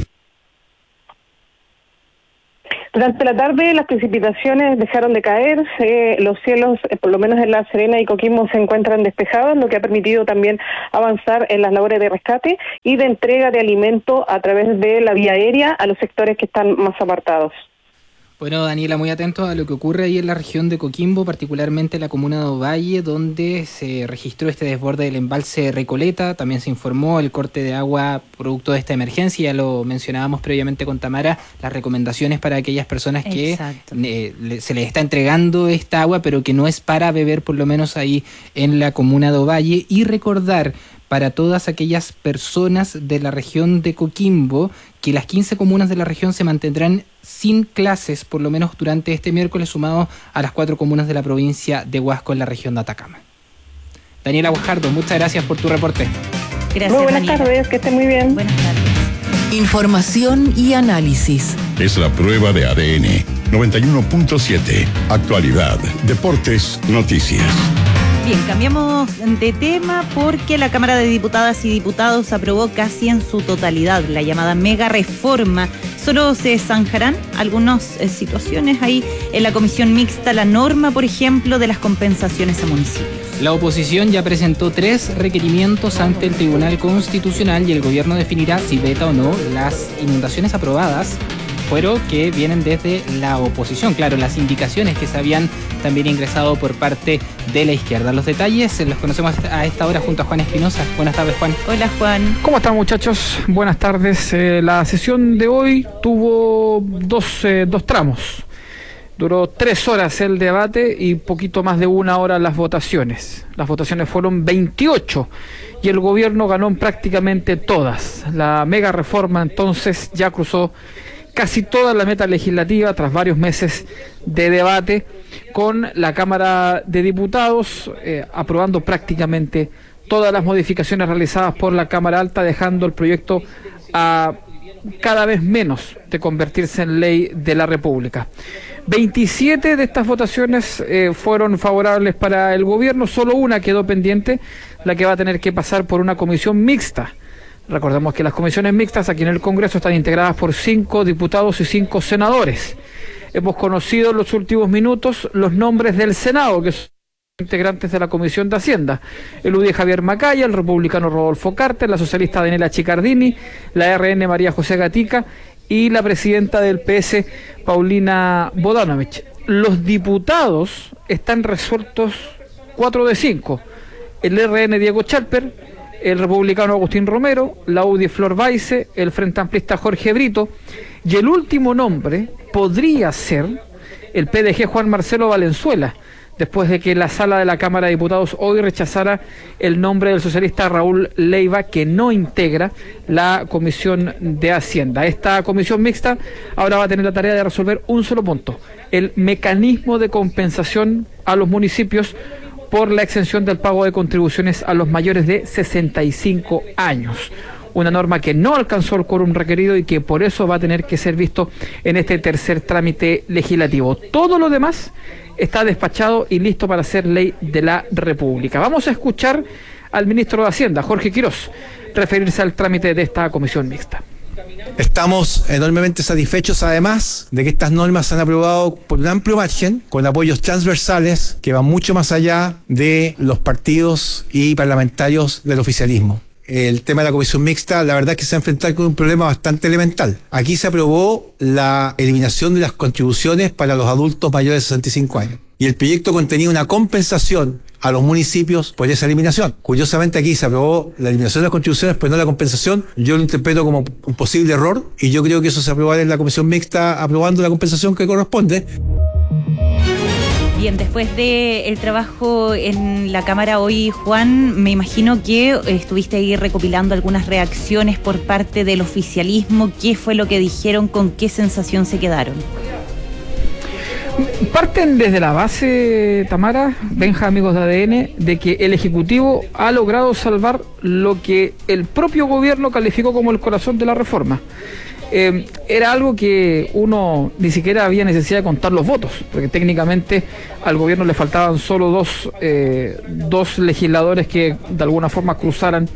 Durante la tarde las precipitaciones dejaron de caer, los cielos, por lo menos en La Serena y Coquimbo, se encuentran despejados, lo que ha permitido también avanzar en las labores de rescate y de entrega de alimento a través de la vía aérea a los sectores que están más apartados. Bueno, Daniela, muy atento a lo que ocurre ahí en la región de Coquimbo, particularmente la comuna de Ovalle, donde se registró este desborde del embalse Recoleta. También se informó el corte de agua producto de esta emergencia. Ya lo mencionábamos previamente con Tamara, las recomendaciones para aquellas personas que se les está entregando esta agua, pero que no es para beber, por lo menos ahí en la comuna de Ovalle. Y recordar para todas aquellas personas de la región de Coquimbo que las 15 comunas de la región se mantendrán sin clases, por lo menos durante este miércoles, sumado a las 4 comunas de la provincia de Huasco en la región de Atacama. Daniela Guajardo, muchas gracias por tu reporte. Gracias, muy buenas tardes, que esté muy bien. Buenas tardes. Información y análisis. Es la prueba de ADN 91.7. Actualidad, deportes, noticias. Bien, cambiamos de tema porque la Cámara de Diputadas y Diputados aprobó casi en su totalidad la llamada mega reforma. Solo se zanjarán algunas situaciones ahí en la comisión mixta, la norma, por ejemplo, de las compensaciones a municipios. La oposición ya presentó 3 requerimientos ante el Tribunal Constitucional y el gobierno definirá si veta o no las inundaciones aprobadas, pero que vienen desde la oposición. Claro, las indicaciones que se habían también ingresado por parte de la izquierda. Los detalles los conocemos a esta hora junto a Juan Espinosa. Buenas tardes, Juan. Hola, Juan. ¿Cómo están, muchachos? Buenas tardes. La sesión de hoy tuvo dos tramos. Duró 3 horas el debate y poquito más de 1 hora las votaciones. Las votaciones fueron 28 y el gobierno ganó en prácticamente todas. La mega reforma entonces ya cruzó casi toda la meta legislativa tras varios meses de debate, con la Cámara de Diputados aprobando prácticamente todas las modificaciones realizadas por la Cámara Alta, dejando el proyecto a cada vez menos de convertirse en ley de la República. 27 de estas votaciones fueron favorables para el gobierno, solo una quedó pendiente, la que va a tener que pasar por una comisión mixta. Recordemos que las comisiones mixtas aquí en el Congreso están integradas por 5 diputados y 5 senadores. Hemos conocido en los últimos minutos los nombres del Senado, que son integrantes de la Comisión de Hacienda: el UDI Javier Macaya, el republicano Rodolfo Carter, la socialista Daniela Chicardini, la RN María José Gatica y la presidenta del PS Paulina Bodanovich. Los diputados están resueltos 4 de 5. El RN Diego Chalper, el republicano Agustín Romero, la UDI Flor Baice, el Frente Amplista Jorge Brito, y el último nombre podría ser el PDG Juan Marcelo Valenzuela, después de que la sala de la Cámara de Diputados hoy rechazara el nombre del socialista Raúl Leiva, que no integra la Comisión de Hacienda. Esta comisión mixta ahora va a tener la tarea de resolver un solo punto: el mecanismo de compensación a los municipios por la exención del pago de contribuciones a los mayores de 65 años. Una norma que no alcanzó el quórum requerido y que por eso va a tener que ser visto en este tercer trámite legislativo. Todo lo demás está despachado y listo para ser ley de la República. Vamos a escuchar al ministro de Hacienda, Jorge Quirós, referirse al trámite de esta comisión mixta. Estamos enormemente satisfechos además de que estas normas se han aprobado por un amplio margen, con apoyos transversales que van mucho más allá de los partidos y parlamentarios del oficialismo. El tema de la comisión mixta, la verdad es que se va a enfrentar con un problema bastante elemental. Aquí se aprobó la eliminación de las contribuciones para los adultos mayores de 65 años. Y el proyecto contenía una compensación a los municipios por esa eliminación. Curiosamente aquí se aprobó la eliminación de las contribuciones, pero no la compensación. Yo lo interpreto como un posible error y yo creo que eso se aprobará en la comisión mixta aprobando la compensación que corresponde. Bien, después del trabajo en la Cámara hoy, Juan, me imagino que estuviste ahí recopilando algunas reacciones por parte del oficialismo. ¿Qué fue lo que dijeron? ¿Con qué sensación se quedaron? Parten desde la base, Tamara, Benja, amigos de ADN, de que el Ejecutivo ha logrado salvar lo que el propio gobierno calificó como el corazón de la reforma. Era algo que uno ni siquiera había necesidad de contar los votos, porque técnicamente al gobierno le faltaban solo dos legisladores que de alguna forma cruzaran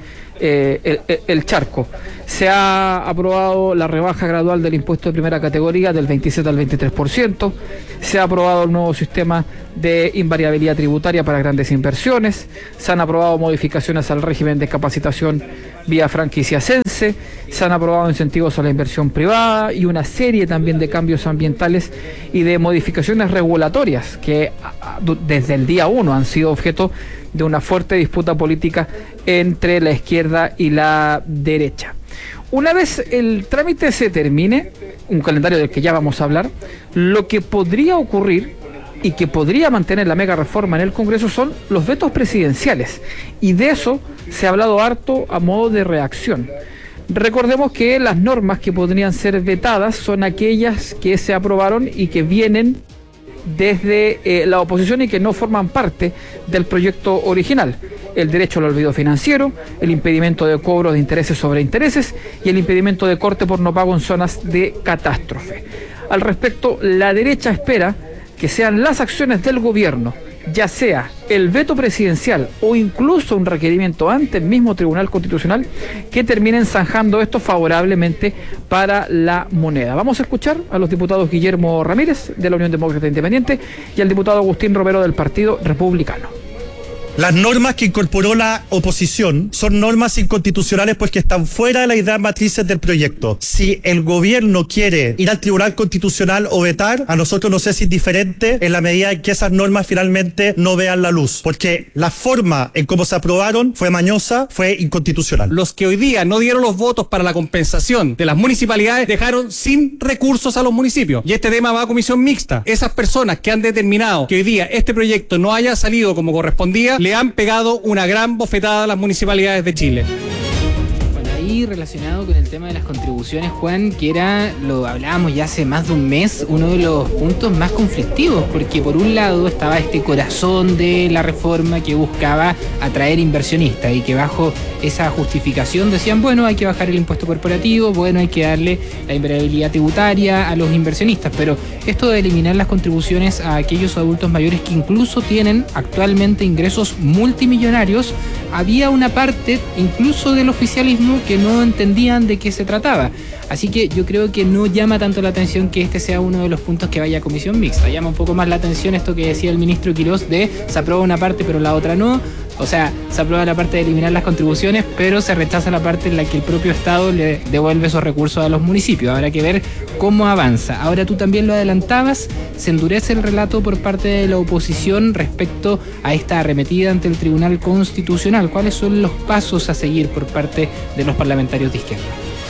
el charco. Se ha aprobado la rebaja gradual del impuesto de primera categoría del 27 al 23%, se ha aprobado el nuevo sistema de invariabilidad tributaria para grandes inversiones, se han aprobado modificaciones al régimen de capacitación vía franquicia Sense, se han aprobado incentivos a la inversión privada y una serie también de cambios ambientales y de modificaciones regulatorias que desde el día 1 han sido objeto de una fuerte disputa política entre la izquierda y la derecha. Una vez el trámite se termine, un calendario del que ya vamos a hablar, lo que podría ocurrir y que podría mantener la mega reforma en el Congreso son los vetos presidenciales, y de eso se ha hablado harto a modo de reacción. Recordemos que las normas que podrían ser vetadas son aquellas que se aprobaron y que vienen desde la oposición y que no forman parte del proyecto original. El derecho al olvido financiero, el impedimento de cobro de intereses sobre intereses y el impedimento de corte por no pago en zonas de catástrofe. Al respecto, la derecha espera que sean las acciones del gobierno, ya sea el veto presidencial o incluso un requerimiento ante el mismo Tribunal Constitucional, que terminen zanjando esto favorablemente para la moneda. Vamos a escuchar a los diputados Guillermo Ramírez de la Unión Demócrata Independiente y al diputado Agustín Romero del Partido Republicano. Las normas que incorporó la oposición son normas inconstitucionales porque están fuera de las ideas matrices del proyecto. Si el gobierno quiere ir al Tribunal Constitucional o vetar, a nosotros nos es indiferente en la medida en que esas normas finalmente no vean la luz, porque la forma en cómo se aprobaron fue mañosa, fue inconstitucional. Los que hoy día no dieron los votos para la compensación de las municipalidades dejaron sin recursos a los municipios. Y este tema va a comisión mixta. Esas personas que han determinado que hoy día este proyecto no haya salido como correspondía, le han pegado una gran bofetada a las municipalidades de Chile. Bueno, ahí relacionado con el tema de las contribuciones, Juan, que era, lo hablábamos ya hace más de un mes, uno de los puntos más conflictivos, porque por un lado estaba este corazón de la reforma que buscaba atraer inversionistas y que bajo esa justificación decían, bueno, hay que bajar el impuesto corporativo, bueno, hay que darle la invariabilidad tributaria a los inversionistas, pero esto de eliminar las contribuciones a aquellos adultos mayores que incluso tienen actualmente ingresos multimillonarios, había una parte incluso del oficialismo que no entendían de qué se trataba. Así que yo creo que no llama tanto la atención que este sea uno de los puntos que vaya a comisión mixta. Llama un poco más la atención esto que decía el ministro Quirós de se aprueba una parte pero la otra no. O sea, se aprueba la parte de eliminar las contribuciones, pero se rechaza la parte en la que el propio Estado le devuelve esos recursos a los municipios. Habrá que ver cómo avanza. Ahora tú también lo adelantabas, se endurece el relato por parte de la oposición respecto a esta arremetida ante el Tribunal Constitucional. ¿Cuáles son los pasos a seguir por parte de los parlamentarios de izquierda?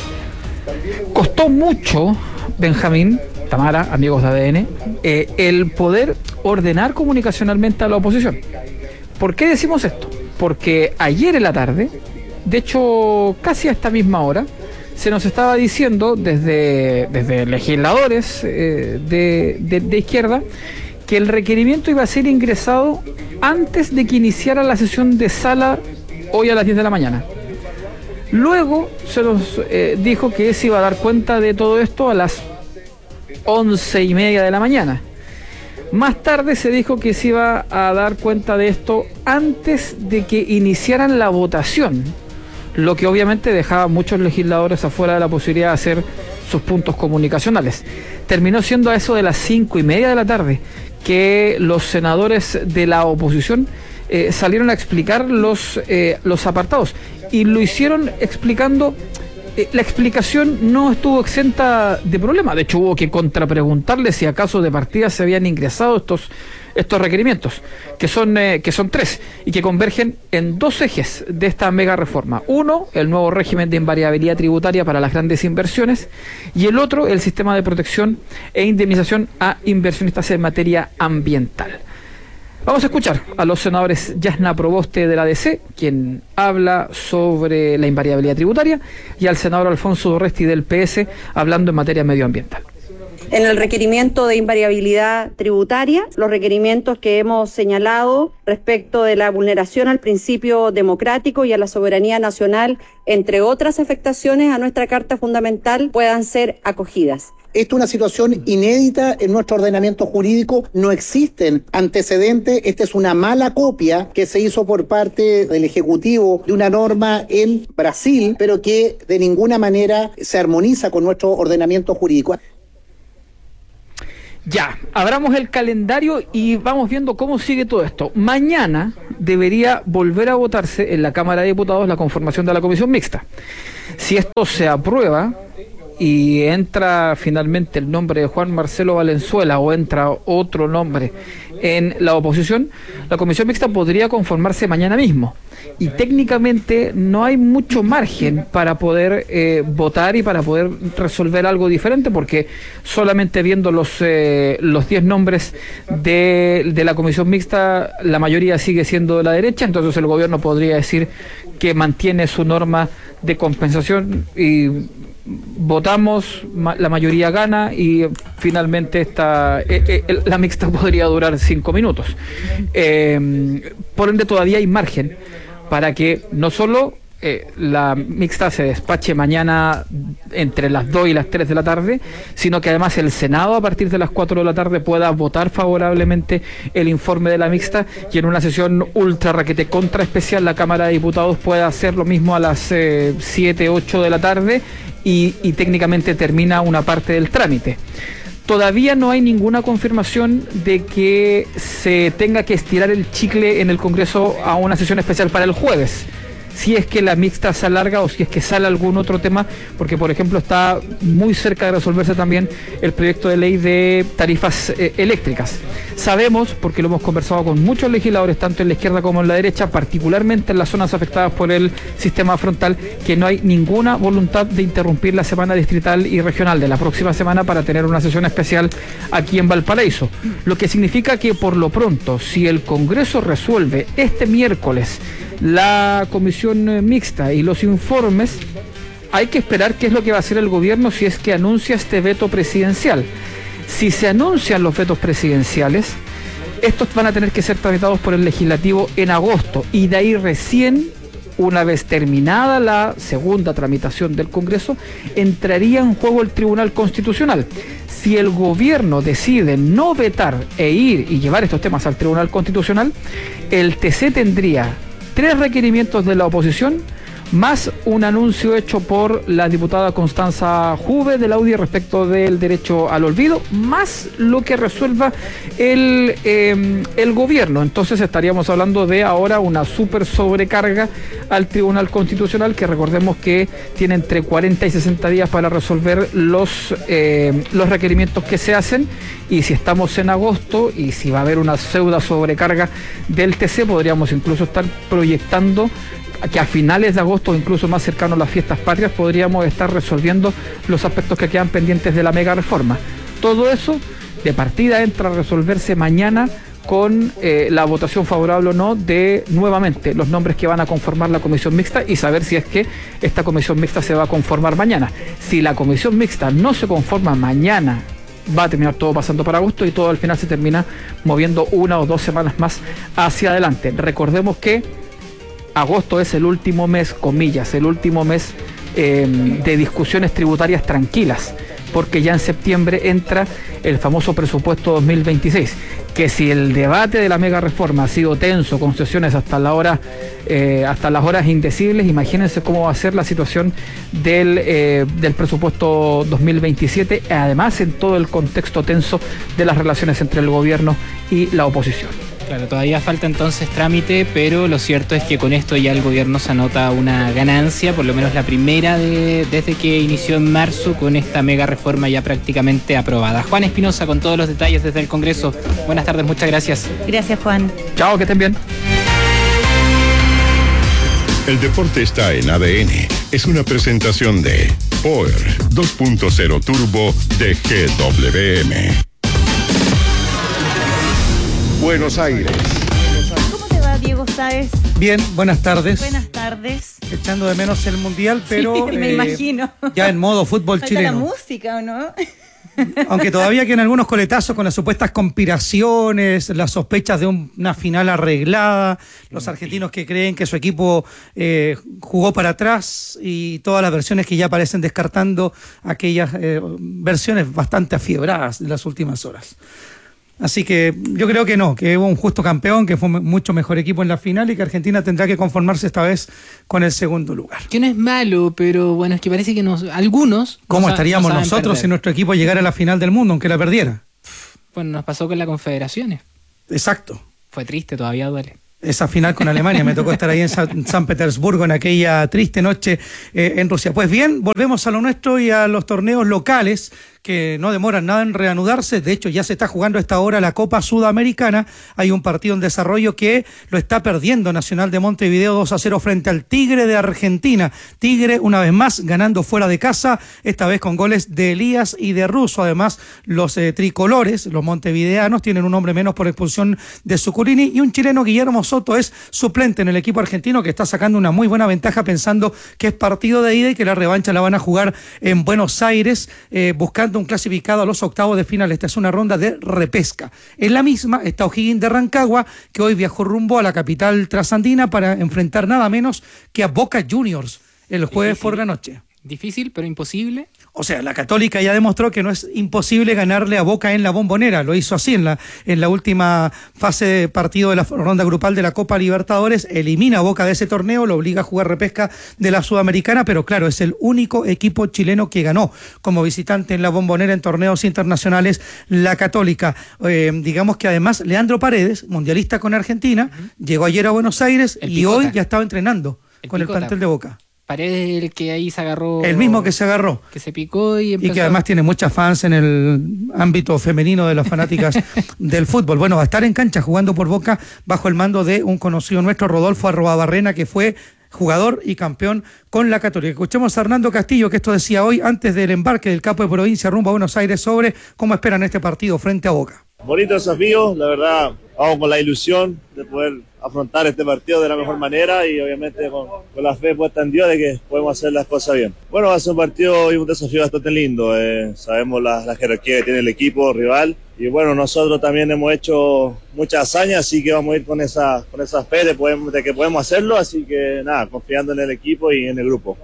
Costó mucho, Benjamín, Tamara, amigos de ADN, el poder ordenar comunicacionalmente a la oposición. ¿Por qué decimos esto? Porque ayer en la tarde, de hecho casi a esta misma hora, se nos estaba diciendo desde legisladores de izquierda que el requerimiento iba a ser ingresado antes de que iniciara la sesión de sala hoy a las 10 de la mañana. Luego se nos dijo que se iba a dar cuenta de todo esto a las 11:30 de la mañana. Más tarde se dijo que se iba a dar cuenta de esto antes de que iniciaran la votación, lo que obviamente dejaba a muchos legisladores afuera de la posibilidad de hacer sus puntos comunicacionales. Terminó siendo a eso de las 5:30 de la tarde que los senadores de la oposición salieron a explicar los apartados, y lo hicieron explicando. La explicación no estuvo exenta de problema. De hecho, hubo que contrapreguntarle si acaso de partida se habían ingresado estos requerimientos, que son 3 y que convergen en 2 ejes de esta mega reforma. Uno, el nuevo régimen de invariabilidad tributaria para las grandes inversiones, y el otro, el sistema de protección e indemnización a inversionistas en materia ambiental. Vamos a escuchar a los senadores Yasna Proboste de la DC, quien habla sobre la invariabilidad tributaria, y al senador Alfonso Dorresti del PS, hablando en materia medioambiental. En el requerimiento de invariabilidad tributaria, los requerimientos que hemos señalado respecto de la vulneración al principio democrático y a la soberanía nacional, entre otras afectaciones a nuestra Carta Fundamental, puedan ser acogidas. Esto es una situación inédita en nuestro ordenamiento jurídico, no existen antecedentes, esta es una mala copia que se hizo por parte del Ejecutivo de una norma en Brasil, pero que de ninguna manera se armoniza con nuestro ordenamiento jurídico. Ya, abramos el calendario y vamos viendo cómo sigue todo esto. Mañana debería volver a votarse en la Cámara de Diputados la conformación de la comisión mixta. Si esto se aprueba y entra finalmente el nombre de Juan Marcelo Valenzuela o entra otro nombre en la oposición, la comisión mixta podría conformarse mañana mismo. Y técnicamente no hay mucho margen para poder votar y para poder resolver algo diferente, porque solamente viendo los 10 nombres de la comisión mixta, la mayoría sigue siendo de la derecha, entonces el gobierno podría decir que mantiene su norma de compensación y votamos, la mayoría gana y finalmente la mixta podría durar 5 minutos. Por ende todavía hay margen para que no solo la mixta se despache mañana entre las 2 y las 3 de la tarde, sino que además el Senado a partir de las 4 de la tarde pueda votar favorablemente el informe de la mixta, y en una sesión ultra raquete contra especial la Cámara de Diputados pueda hacer lo mismo a las 7, 8 de la tarde y técnicamente termina una parte del trámite. Todavía no hay ninguna confirmación de que se tenga que estirar el chicle en el Congreso a una sesión especial para el jueves, si es que la mixta se alarga o si es que sale algún otro tema, porque por ejemplo está muy cerca de resolverse también el proyecto de ley de tarifas eléctricas. Sabemos, porque lo hemos conversado con muchos legisladores, tanto en la izquierda como en la derecha, particularmente en las zonas afectadas por el sistema frontal, que no hay ninguna voluntad de interrumpir la semana distrital y regional de la próxima semana para tener una sesión especial aquí en Valparaíso. Lo que significa que por lo pronto, si el Congreso resuelve este miércoles la comisión mixta y los informes, hay que esperar qué es lo que va a hacer el gobierno si es que anuncia este veto presidencial. Si se anuncian los vetos presidenciales, estos van a tener que ser tramitados por el legislativo en agosto, y de ahí recién, una vez terminada la segunda tramitación del Congreso, entraría en juego el Tribunal Constitucional. Si el gobierno decide no vetar e ir y llevar estos temas al Tribunal Constitucional, el TC tendría 3 requerimientos de la oposición, más un anuncio hecho por la diputada Constanza Juve de la UDI respecto del derecho al olvido, más lo que resuelva el gobierno. Entonces estaríamos hablando de ahora una súper sobrecarga al Tribunal Constitucional, que recordemos que tiene entre 40 y 60 días para resolver los requerimientos que se hacen, y si estamos en agosto y si va a haber una pseudo sobrecarga del TC, podríamos incluso estar proyectando que a finales de agosto, incluso más cercano a las fiestas patrias, podríamos estar resolviendo los aspectos que quedan pendientes de la mega reforma. Todo eso de partida entra a resolverse mañana con la votación favorable o no de nuevamente los nombres que van a conformar la comisión mixta, y saber si es que esta comisión mixta se va a conformar mañana. Si la comisión mixta no se conforma mañana, va a terminar todo pasando para agosto y todo al final se termina moviendo 1 o 2 semanas más hacia adelante. Recordemos que agosto es el último mes, comillas, el último mes de discusiones tributarias tranquilas. porque ya en septiembre entra el famoso presupuesto 2026, que si el debate de la mega reforma ha sido tenso, con sesiones hasta las horas indecibles, imagínense cómo va a ser la situación del presupuesto 2027, además en todo el contexto tenso de las relaciones entre el gobierno y la oposición. Claro, todavía falta entonces trámite, pero lo cierto es que con esto ya el gobierno se anota una ganancia, por lo menos la primera desde que inició en marzo, con esta mega reforma ya prácticamente aprobada. Juan Espinosa con todos los detalles desde el Congreso. Buenas tardes, muchas gracias. Gracias, Juan. Chao, que estén bien. El deporte está en ADN. Es una presentación de Power 2.0 Turbo de GWM. Buenos Aires. ¿Cómo te va, Diego Sáez? Bien, buenas tardes. Buenas tardes. Echando de menos el Mundial, pero sí, me imagino. Ya en modo fútbol falta chileno. La música, ¿o no? Aunque todavía quedan algunos coletazos con las supuestas conspiraciones, las sospechas de una final arreglada, los argentinos que creen que su equipo jugó para atrás y todas las versiones que ya aparecen descartando aquellas versiones bastante afiebradas de las últimas horas. Así que yo creo que no, que hubo un justo campeón, que fue mucho mejor equipo en la final y que Argentina tendrá que conformarse esta vez con el segundo lugar. Que no es malo, pero bueno, es que parece que algunos... ¿Cómo estaríamos nosotros si nuestro equipo llegara a la final del mundo, aunque la perdiera? Bueno, nos pasó con las confederaciones. Exacto. Fue triste, todavía duele. Esa final con Alemania, me tocó estar ahí en San Petersburgo en aquella triste noche en Rusia. Pues bien, volvemos a lo nuestro y a los torneos locales que no demoran nada en reanudarse. De hecho, ya se está jugando a esta hora la Copa Sudamericana. Hay un partido en desarrollo que lo está perdiendo Nacional de Montevideo 2-0 frente al Tigre de Argentina. Tigre, una vez más, ganando fuera de casa, esta vez con goles de Elías y de Russo. Además, los tricolores, los montevideanos, tienen un hombre menos por expulsión de Zucurini y un chileno, Guillermo Soto, es suplente en el equipo argentino que está sacando una muy buena ventaja pensando que es partido de ida y que la revancha la van a jugar en Buenos Aires, buscando un clasificado a los octavos de final. Esta es una ronda de repesca. En la misma está O'Higgins de Rancagua, que hoy viajó rumbo a la capital trasandina para enfrentar nada menos que a Boca Juniors el jueves por la noche. Difícil, pero imposible. O sea, la Católica ya demostró que no es imposible ganarle a Boca en la Bombonera. Lo hizo así en la última fase de partido de la ronda grupal de la Copa Libertadores. Elimina a Boca de ese torneo, lo obliga a jugar repesca de la Sudamericana, pero claro, es el único equipo chileno que ganó como visitante en la Bombonera en torneos internacionales la Católica. Digamos que además Leandro Paredes, mundialista con Argentina, llegó ayer a Buenos Aires y hoy ya estaba entrenando con el plantel de Boca. Paredes, el que ahí se agarró. El mismo que se agarró. Que se picó y empezó. Y que además tiene muchas fans en el ámbito femenino de las fanáticas del fútbol. Bueno, va a estar en cancha jugando por Boca bajo el mando de un conocido nuestro, Rodolfo Arroabarrena, que fue jugador y campeón con la Católica. Escuchemos a Hernando Castillo, que esto decía hoy antes del embarque del capo de provincia rumbo a Buenos Aires sobre cómo esperan este partido frente a Boca. Bonito desafío, la verdad, vamos con la ilusión de poder afrontar este partido de la mejor manera y obviamente con la fe puesta en Dios de que podemos hacer las cosas bien. Bueno, va a ser un partido y un desafío bastante lindo, sabemos la jerarquía que tiene el equipo rival y bueno, nosotros también hemos hecho muchas hazañas, así que vamos a ir con esa fe de que podemos hacerlo, así que nada, confiando en el equipo y en el grupo.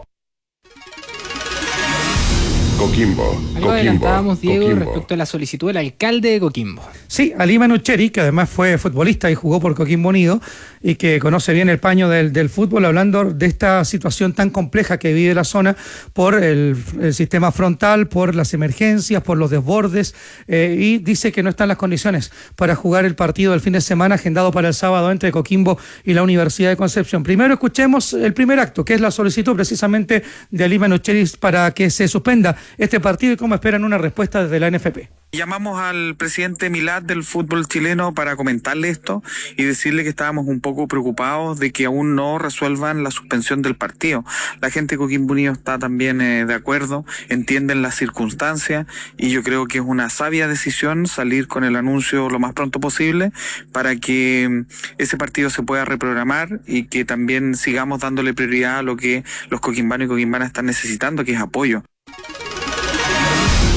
Coquimbo. Algo adelantábamos, Diego, respecto a la solicitud del alcalde de Coquimbo. Sí, Ali Manucheri, que además fue futbolista y jugó por Coquimbo Unido y que conoce bien el paño del fútbol, hablando de esta situación tan compleja que vive la zona por el sistema frontal, por las emergencias, por los desbordes, y dice que no están las condiciones para jugar el partido del fin de semana agendado para el sábado entre Coquimbo y la Universidad de Concepción. Primero escuchemos el primer acto, que es la solicitud precisamente de Ali Manucheri para que se suspenda este partido y cómo esperan una respuesta desde la NFP. Llamamos al presidente Milad del fútbol chileno para comentarle esto y decirle que estábamos un poco preocupados de que aún no resuelvan la suspensión del partido. La gente de Coquimbo Unido está también de acuerdo, entienden las circunstancias y yo creo que es una sabia decisión salir con el anuncio lo más pronto posible para que ese partido se pueda reprogramar y que también sigamos dándole prioridad a lo que los coquimbanos y coquimbanas están necesitando, que es apoyo.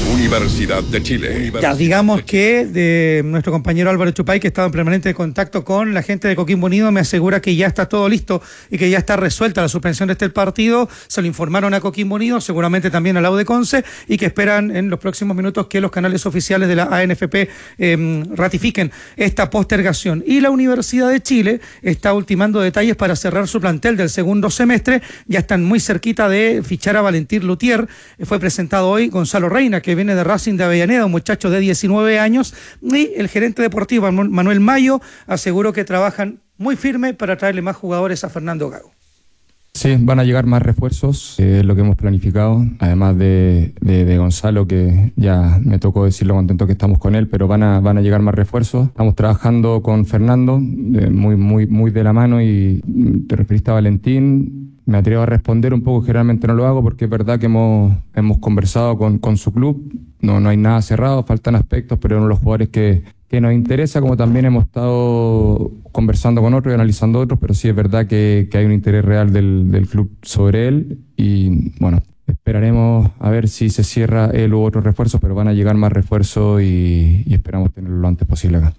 Universidad de Chile. Ya, digamos que de nuestro compañero Álvaro Chupay, que estaba en permanente contacto con la gente de Coquimbo Unido, me asegura que ya está todo listo y que ya está resuelta la suspensión de este partido. Se lo informaron a Coquimbo Unido, seguramente también a la U de Conce, y que esperan en los próximos minutos que los canales oficiales de la ANFP ratifiquen esta postergación. Y la Universidad de Chile está ultimando detalles para cerrar su plantel del segundo semestre. Ya están muy cerquita de fichar a Valentín Lutier. Fue presentado hoy Gonzalo Reina, que viene de Racing de Avellaneda, un muchacho de 19 años, y el gerente deportivo Manuel Mayo aseguró que trabajan muy firme para traerle más jugadores a Fernando Gago. Sí, van a llegar más refuerzos, es lo que hemos planificado, además de Gonzalo, que ya me tocó decir lo contento que estamos con él, pero van a llegar más refuerzos. Estamos trabajando con Fernando, muy de la mano, y te referiste a Valentín. Me atrevo a responder un poco, generalmente no lo hago porque es verdad que hemos conversado con su club, no hay nada cerrado, faltan aspectos, pero uno de los jugadores que nos interesa, como también hemos estado conversando con otros y analizando otros, pero sí es verdad que hay un interés real del club sobre él, y bueno, esperaremos a ver si se cierra él u otros refuerzos, pero van a llegar más refuerzos y esperamos tenerlo lo antes posible acá.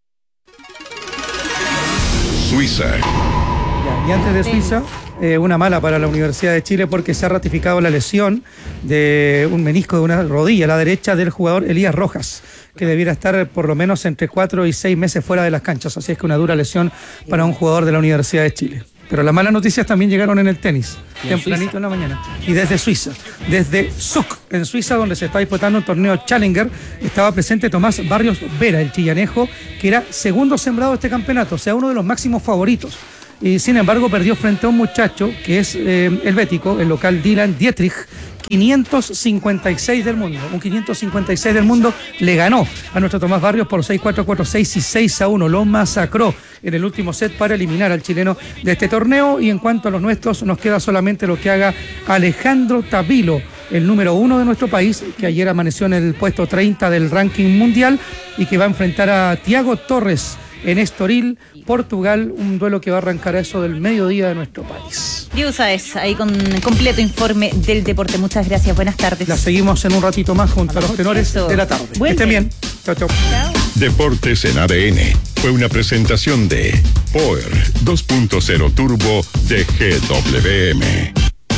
Suiza. Y antes de Suiza, una mala para la Universidad de Chile, porque se ha ratificado la lesión de un menisco de una rodilla a la derecha del jugador Elías Rojas, que debiera estar por lo menos entre 4 y 6 meses fuera de las canchas. Así es que una dura lesión para un jugador de la Universidad de Chile. Pero las malas noticias también llegaron en el tenis, tempranito en la mañana. Y desde Suiza, desde Zug, en Suiza, donde se está disputando un torneo Challenger, estaba presente Tomás Barrios Vera, el chillanejo, que era segundo sembrado de este campeonato, o sea, uno de los máximos favoritos. Y sin embargo perdió frente a un muchacho que es helvético, el local Dylan Dietrich, 556 del mundo. Un 556 del mundo le ganó a nuestro Tomás Barrios por 6-4, 4-6 y 6-1. Lo masacró en el último set para eliminar al chileno de este torneo. Y en cuanto a los nuestros, nos queda solamente lo que haga Alejandro Tavilo, el número 1 de nuestro país, que ayer amaneció en el puesto 30 del ranking mundial y que va a enfrentar a Tiago Torres en Estoril, Portugal, un duelo que va a arrancar a eso del mediodía de nuestro país. Diego Sáez, ahí con completo informe del deporte. Muchas gracias, buenas tardes. La seguimos en un ratito más junto a los tenores de la tarde. Que estén bien. Chao, chao. Deportes en ADN fue una presentación de Power 2.0 Turbo de GWM.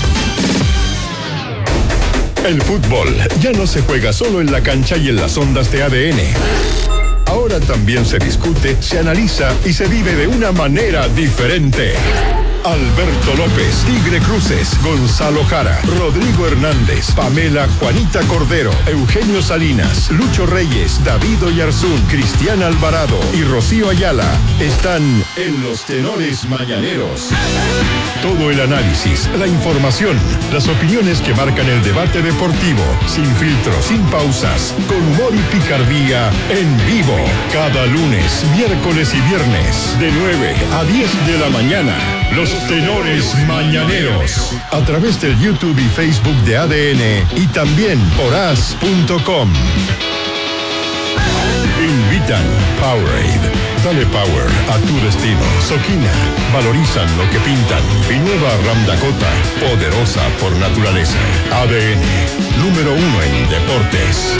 El fútbol ya no se juega solo en la cancha y en las ondas de ADN. Ahora también se discute, se analiza y se vive de una manera diferente. Alberto López, Tigre Cruces, Gonzalo Jara, Rodrigo Hernández, Pamela Juanita Cordero, Eugenio Salinas, Lucho Reyes, David Oyarzún, Cristian Alvarado y Rocío Ayala están en los Tenores Mañaneros. Todo el análisis, la información, las opiniones que marcan el debate deportivo, sin filtros, sin pausas, con humor y picardía, en vivo, cada lunes, miércoles y viernes, de 9 a 10 de la mañana. Los Tenores Mañaneros, a través del YouTube y Facebook de ADN y también por as.com. Invitan Powerade. Dale power a tu destino. Soquina, valorizan lo que pintan. Y nueva Ram Dakota, poderosa por naturaleza. ADN, número 1 en deportes.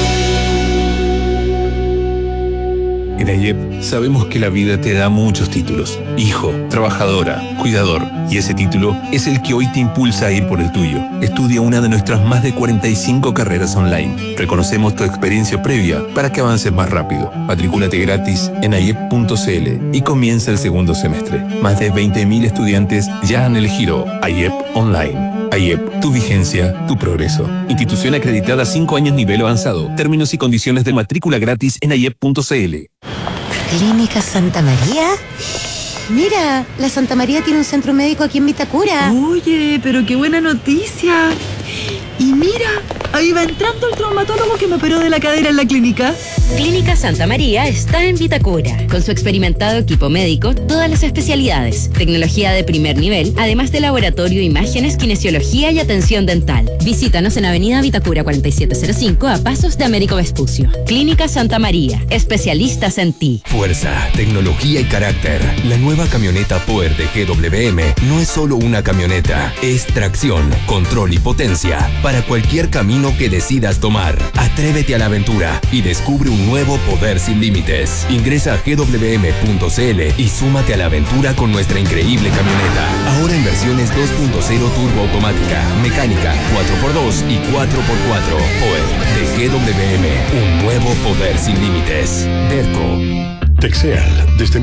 En AYEP sabemos que la vida te da muchos títulos. Hijo, trabajadora, cuidador. Y ese título es el que hoy te impulsa a ir por el tuyo. Estudia una de nuestras más de 45 carreras online. Reconocemos tu experiencia previa para que avances más rápido. Matricúlate gratis en ayep.cl y comienza el segundo semestre. Más de 20.000 estudiantes ya han elegido AYEP Online. AYEP, tu vigencia, tu progreso. Institución acreditada 5 años nivel avanzado. Términos y condiciones de matrícula gratis en ayep.cl. ¿Clínica Santa María? Mira, la Santa María tiene un centro médico aquí en Vitacura. Oye, pero qué buena noticia. Y mira, ahí va entrando el traumatólogo que me operó de la cadera en la clínica. Clínica Santa María está en Vitacura. Con su experimentado equipo médico, todas las especialidades, tecnología de primer nivel, además de laboratorio, imágenes, kinesiología y atención dental. Visítanos en Avenida Vitacura 4705 a pasos de Américo Vespucio. Clínica Santa María, especialistas en ti. Fuerza, tecnología y carácter. La nueva camioneta Power de GWM no es solo una camioneta, es tracción, control y potencia para cualquier camino que decidas tomar. Atrévete a la aventura y descubre un nuevo poder sin límites. Ingresa a gwm.cl y súmate a la aventura con nuestra increíble camioneta. Ahora en versiones 2.0 turbo automática, mecánica, 4x2 y 4x4. Power de GWM, un nuevo poder sin límites. Derco. Texeal, desde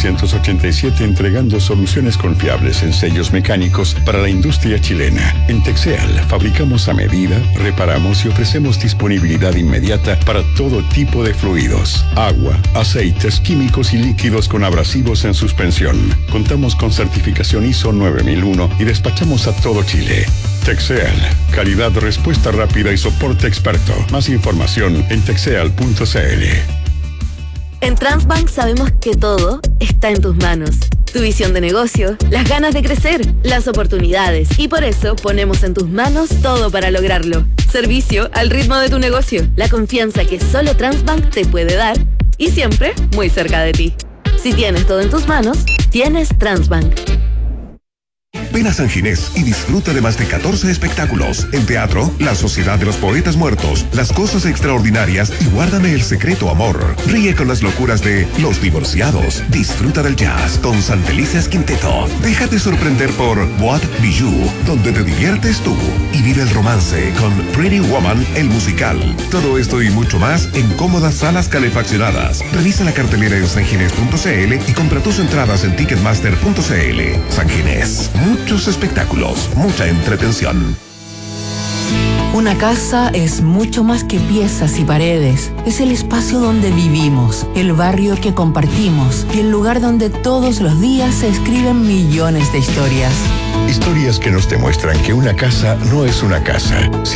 1987 entregando soluciones confiables en sellos mecánicos para la industria chilena. En Texeal fabricamos a medida, reparamos y ofrecemos disponibilidad inmediata para todo tipo de fluidos, agua, aceites, químicos y líquidos con abrasivos en suspensión. Contamos con certificación ISO 9001 y despachamos a todo Chile. Texeal, calidad, respuesta rápida y soporte experto. Más información en texeal.cl. En Transbank sabemos que todo está en tus manos. Tu visión de negocio, las ganas de crecer, las oportunidades. Y por eso ponemos en tus manos todo para lograrlo. Servicio al ritmo de tu negocio. La confianza que solo Transbank te puede dar y siempre muy cerca de ti. Si tienes todo en tus manos, tienes Transbank. Ven a San Ginés y disfruta de más de 14 espectáculos. En teatro, La Sociedad de los Poetas Muertos, Las Cosas Extraordinarias y Guárdame el Secreto Amor. Ríe con las locuras de Los Divorciados. Disfruta del jazz con San Felices Quinteto. Déjate sorprender por Boîte Bijou, donde te diviertes tú. Y vive el romance con Pretty Woman, el musical. Todo esto y mucho más en cómodas salas calefaccionadas. Revisa la cartelera en sanginés.cl y compra tus entradas en ticketmaster.cl. San Ginés. Muchos espectáculos, mucha entretención. Una casa es mucho más que piezas y paredes. Es el espacio donde vivimos, el barrio que compartimos y el lugar donde todos los días se escriben millones de historias. Historias que nos demuestran que una casa no es una casa,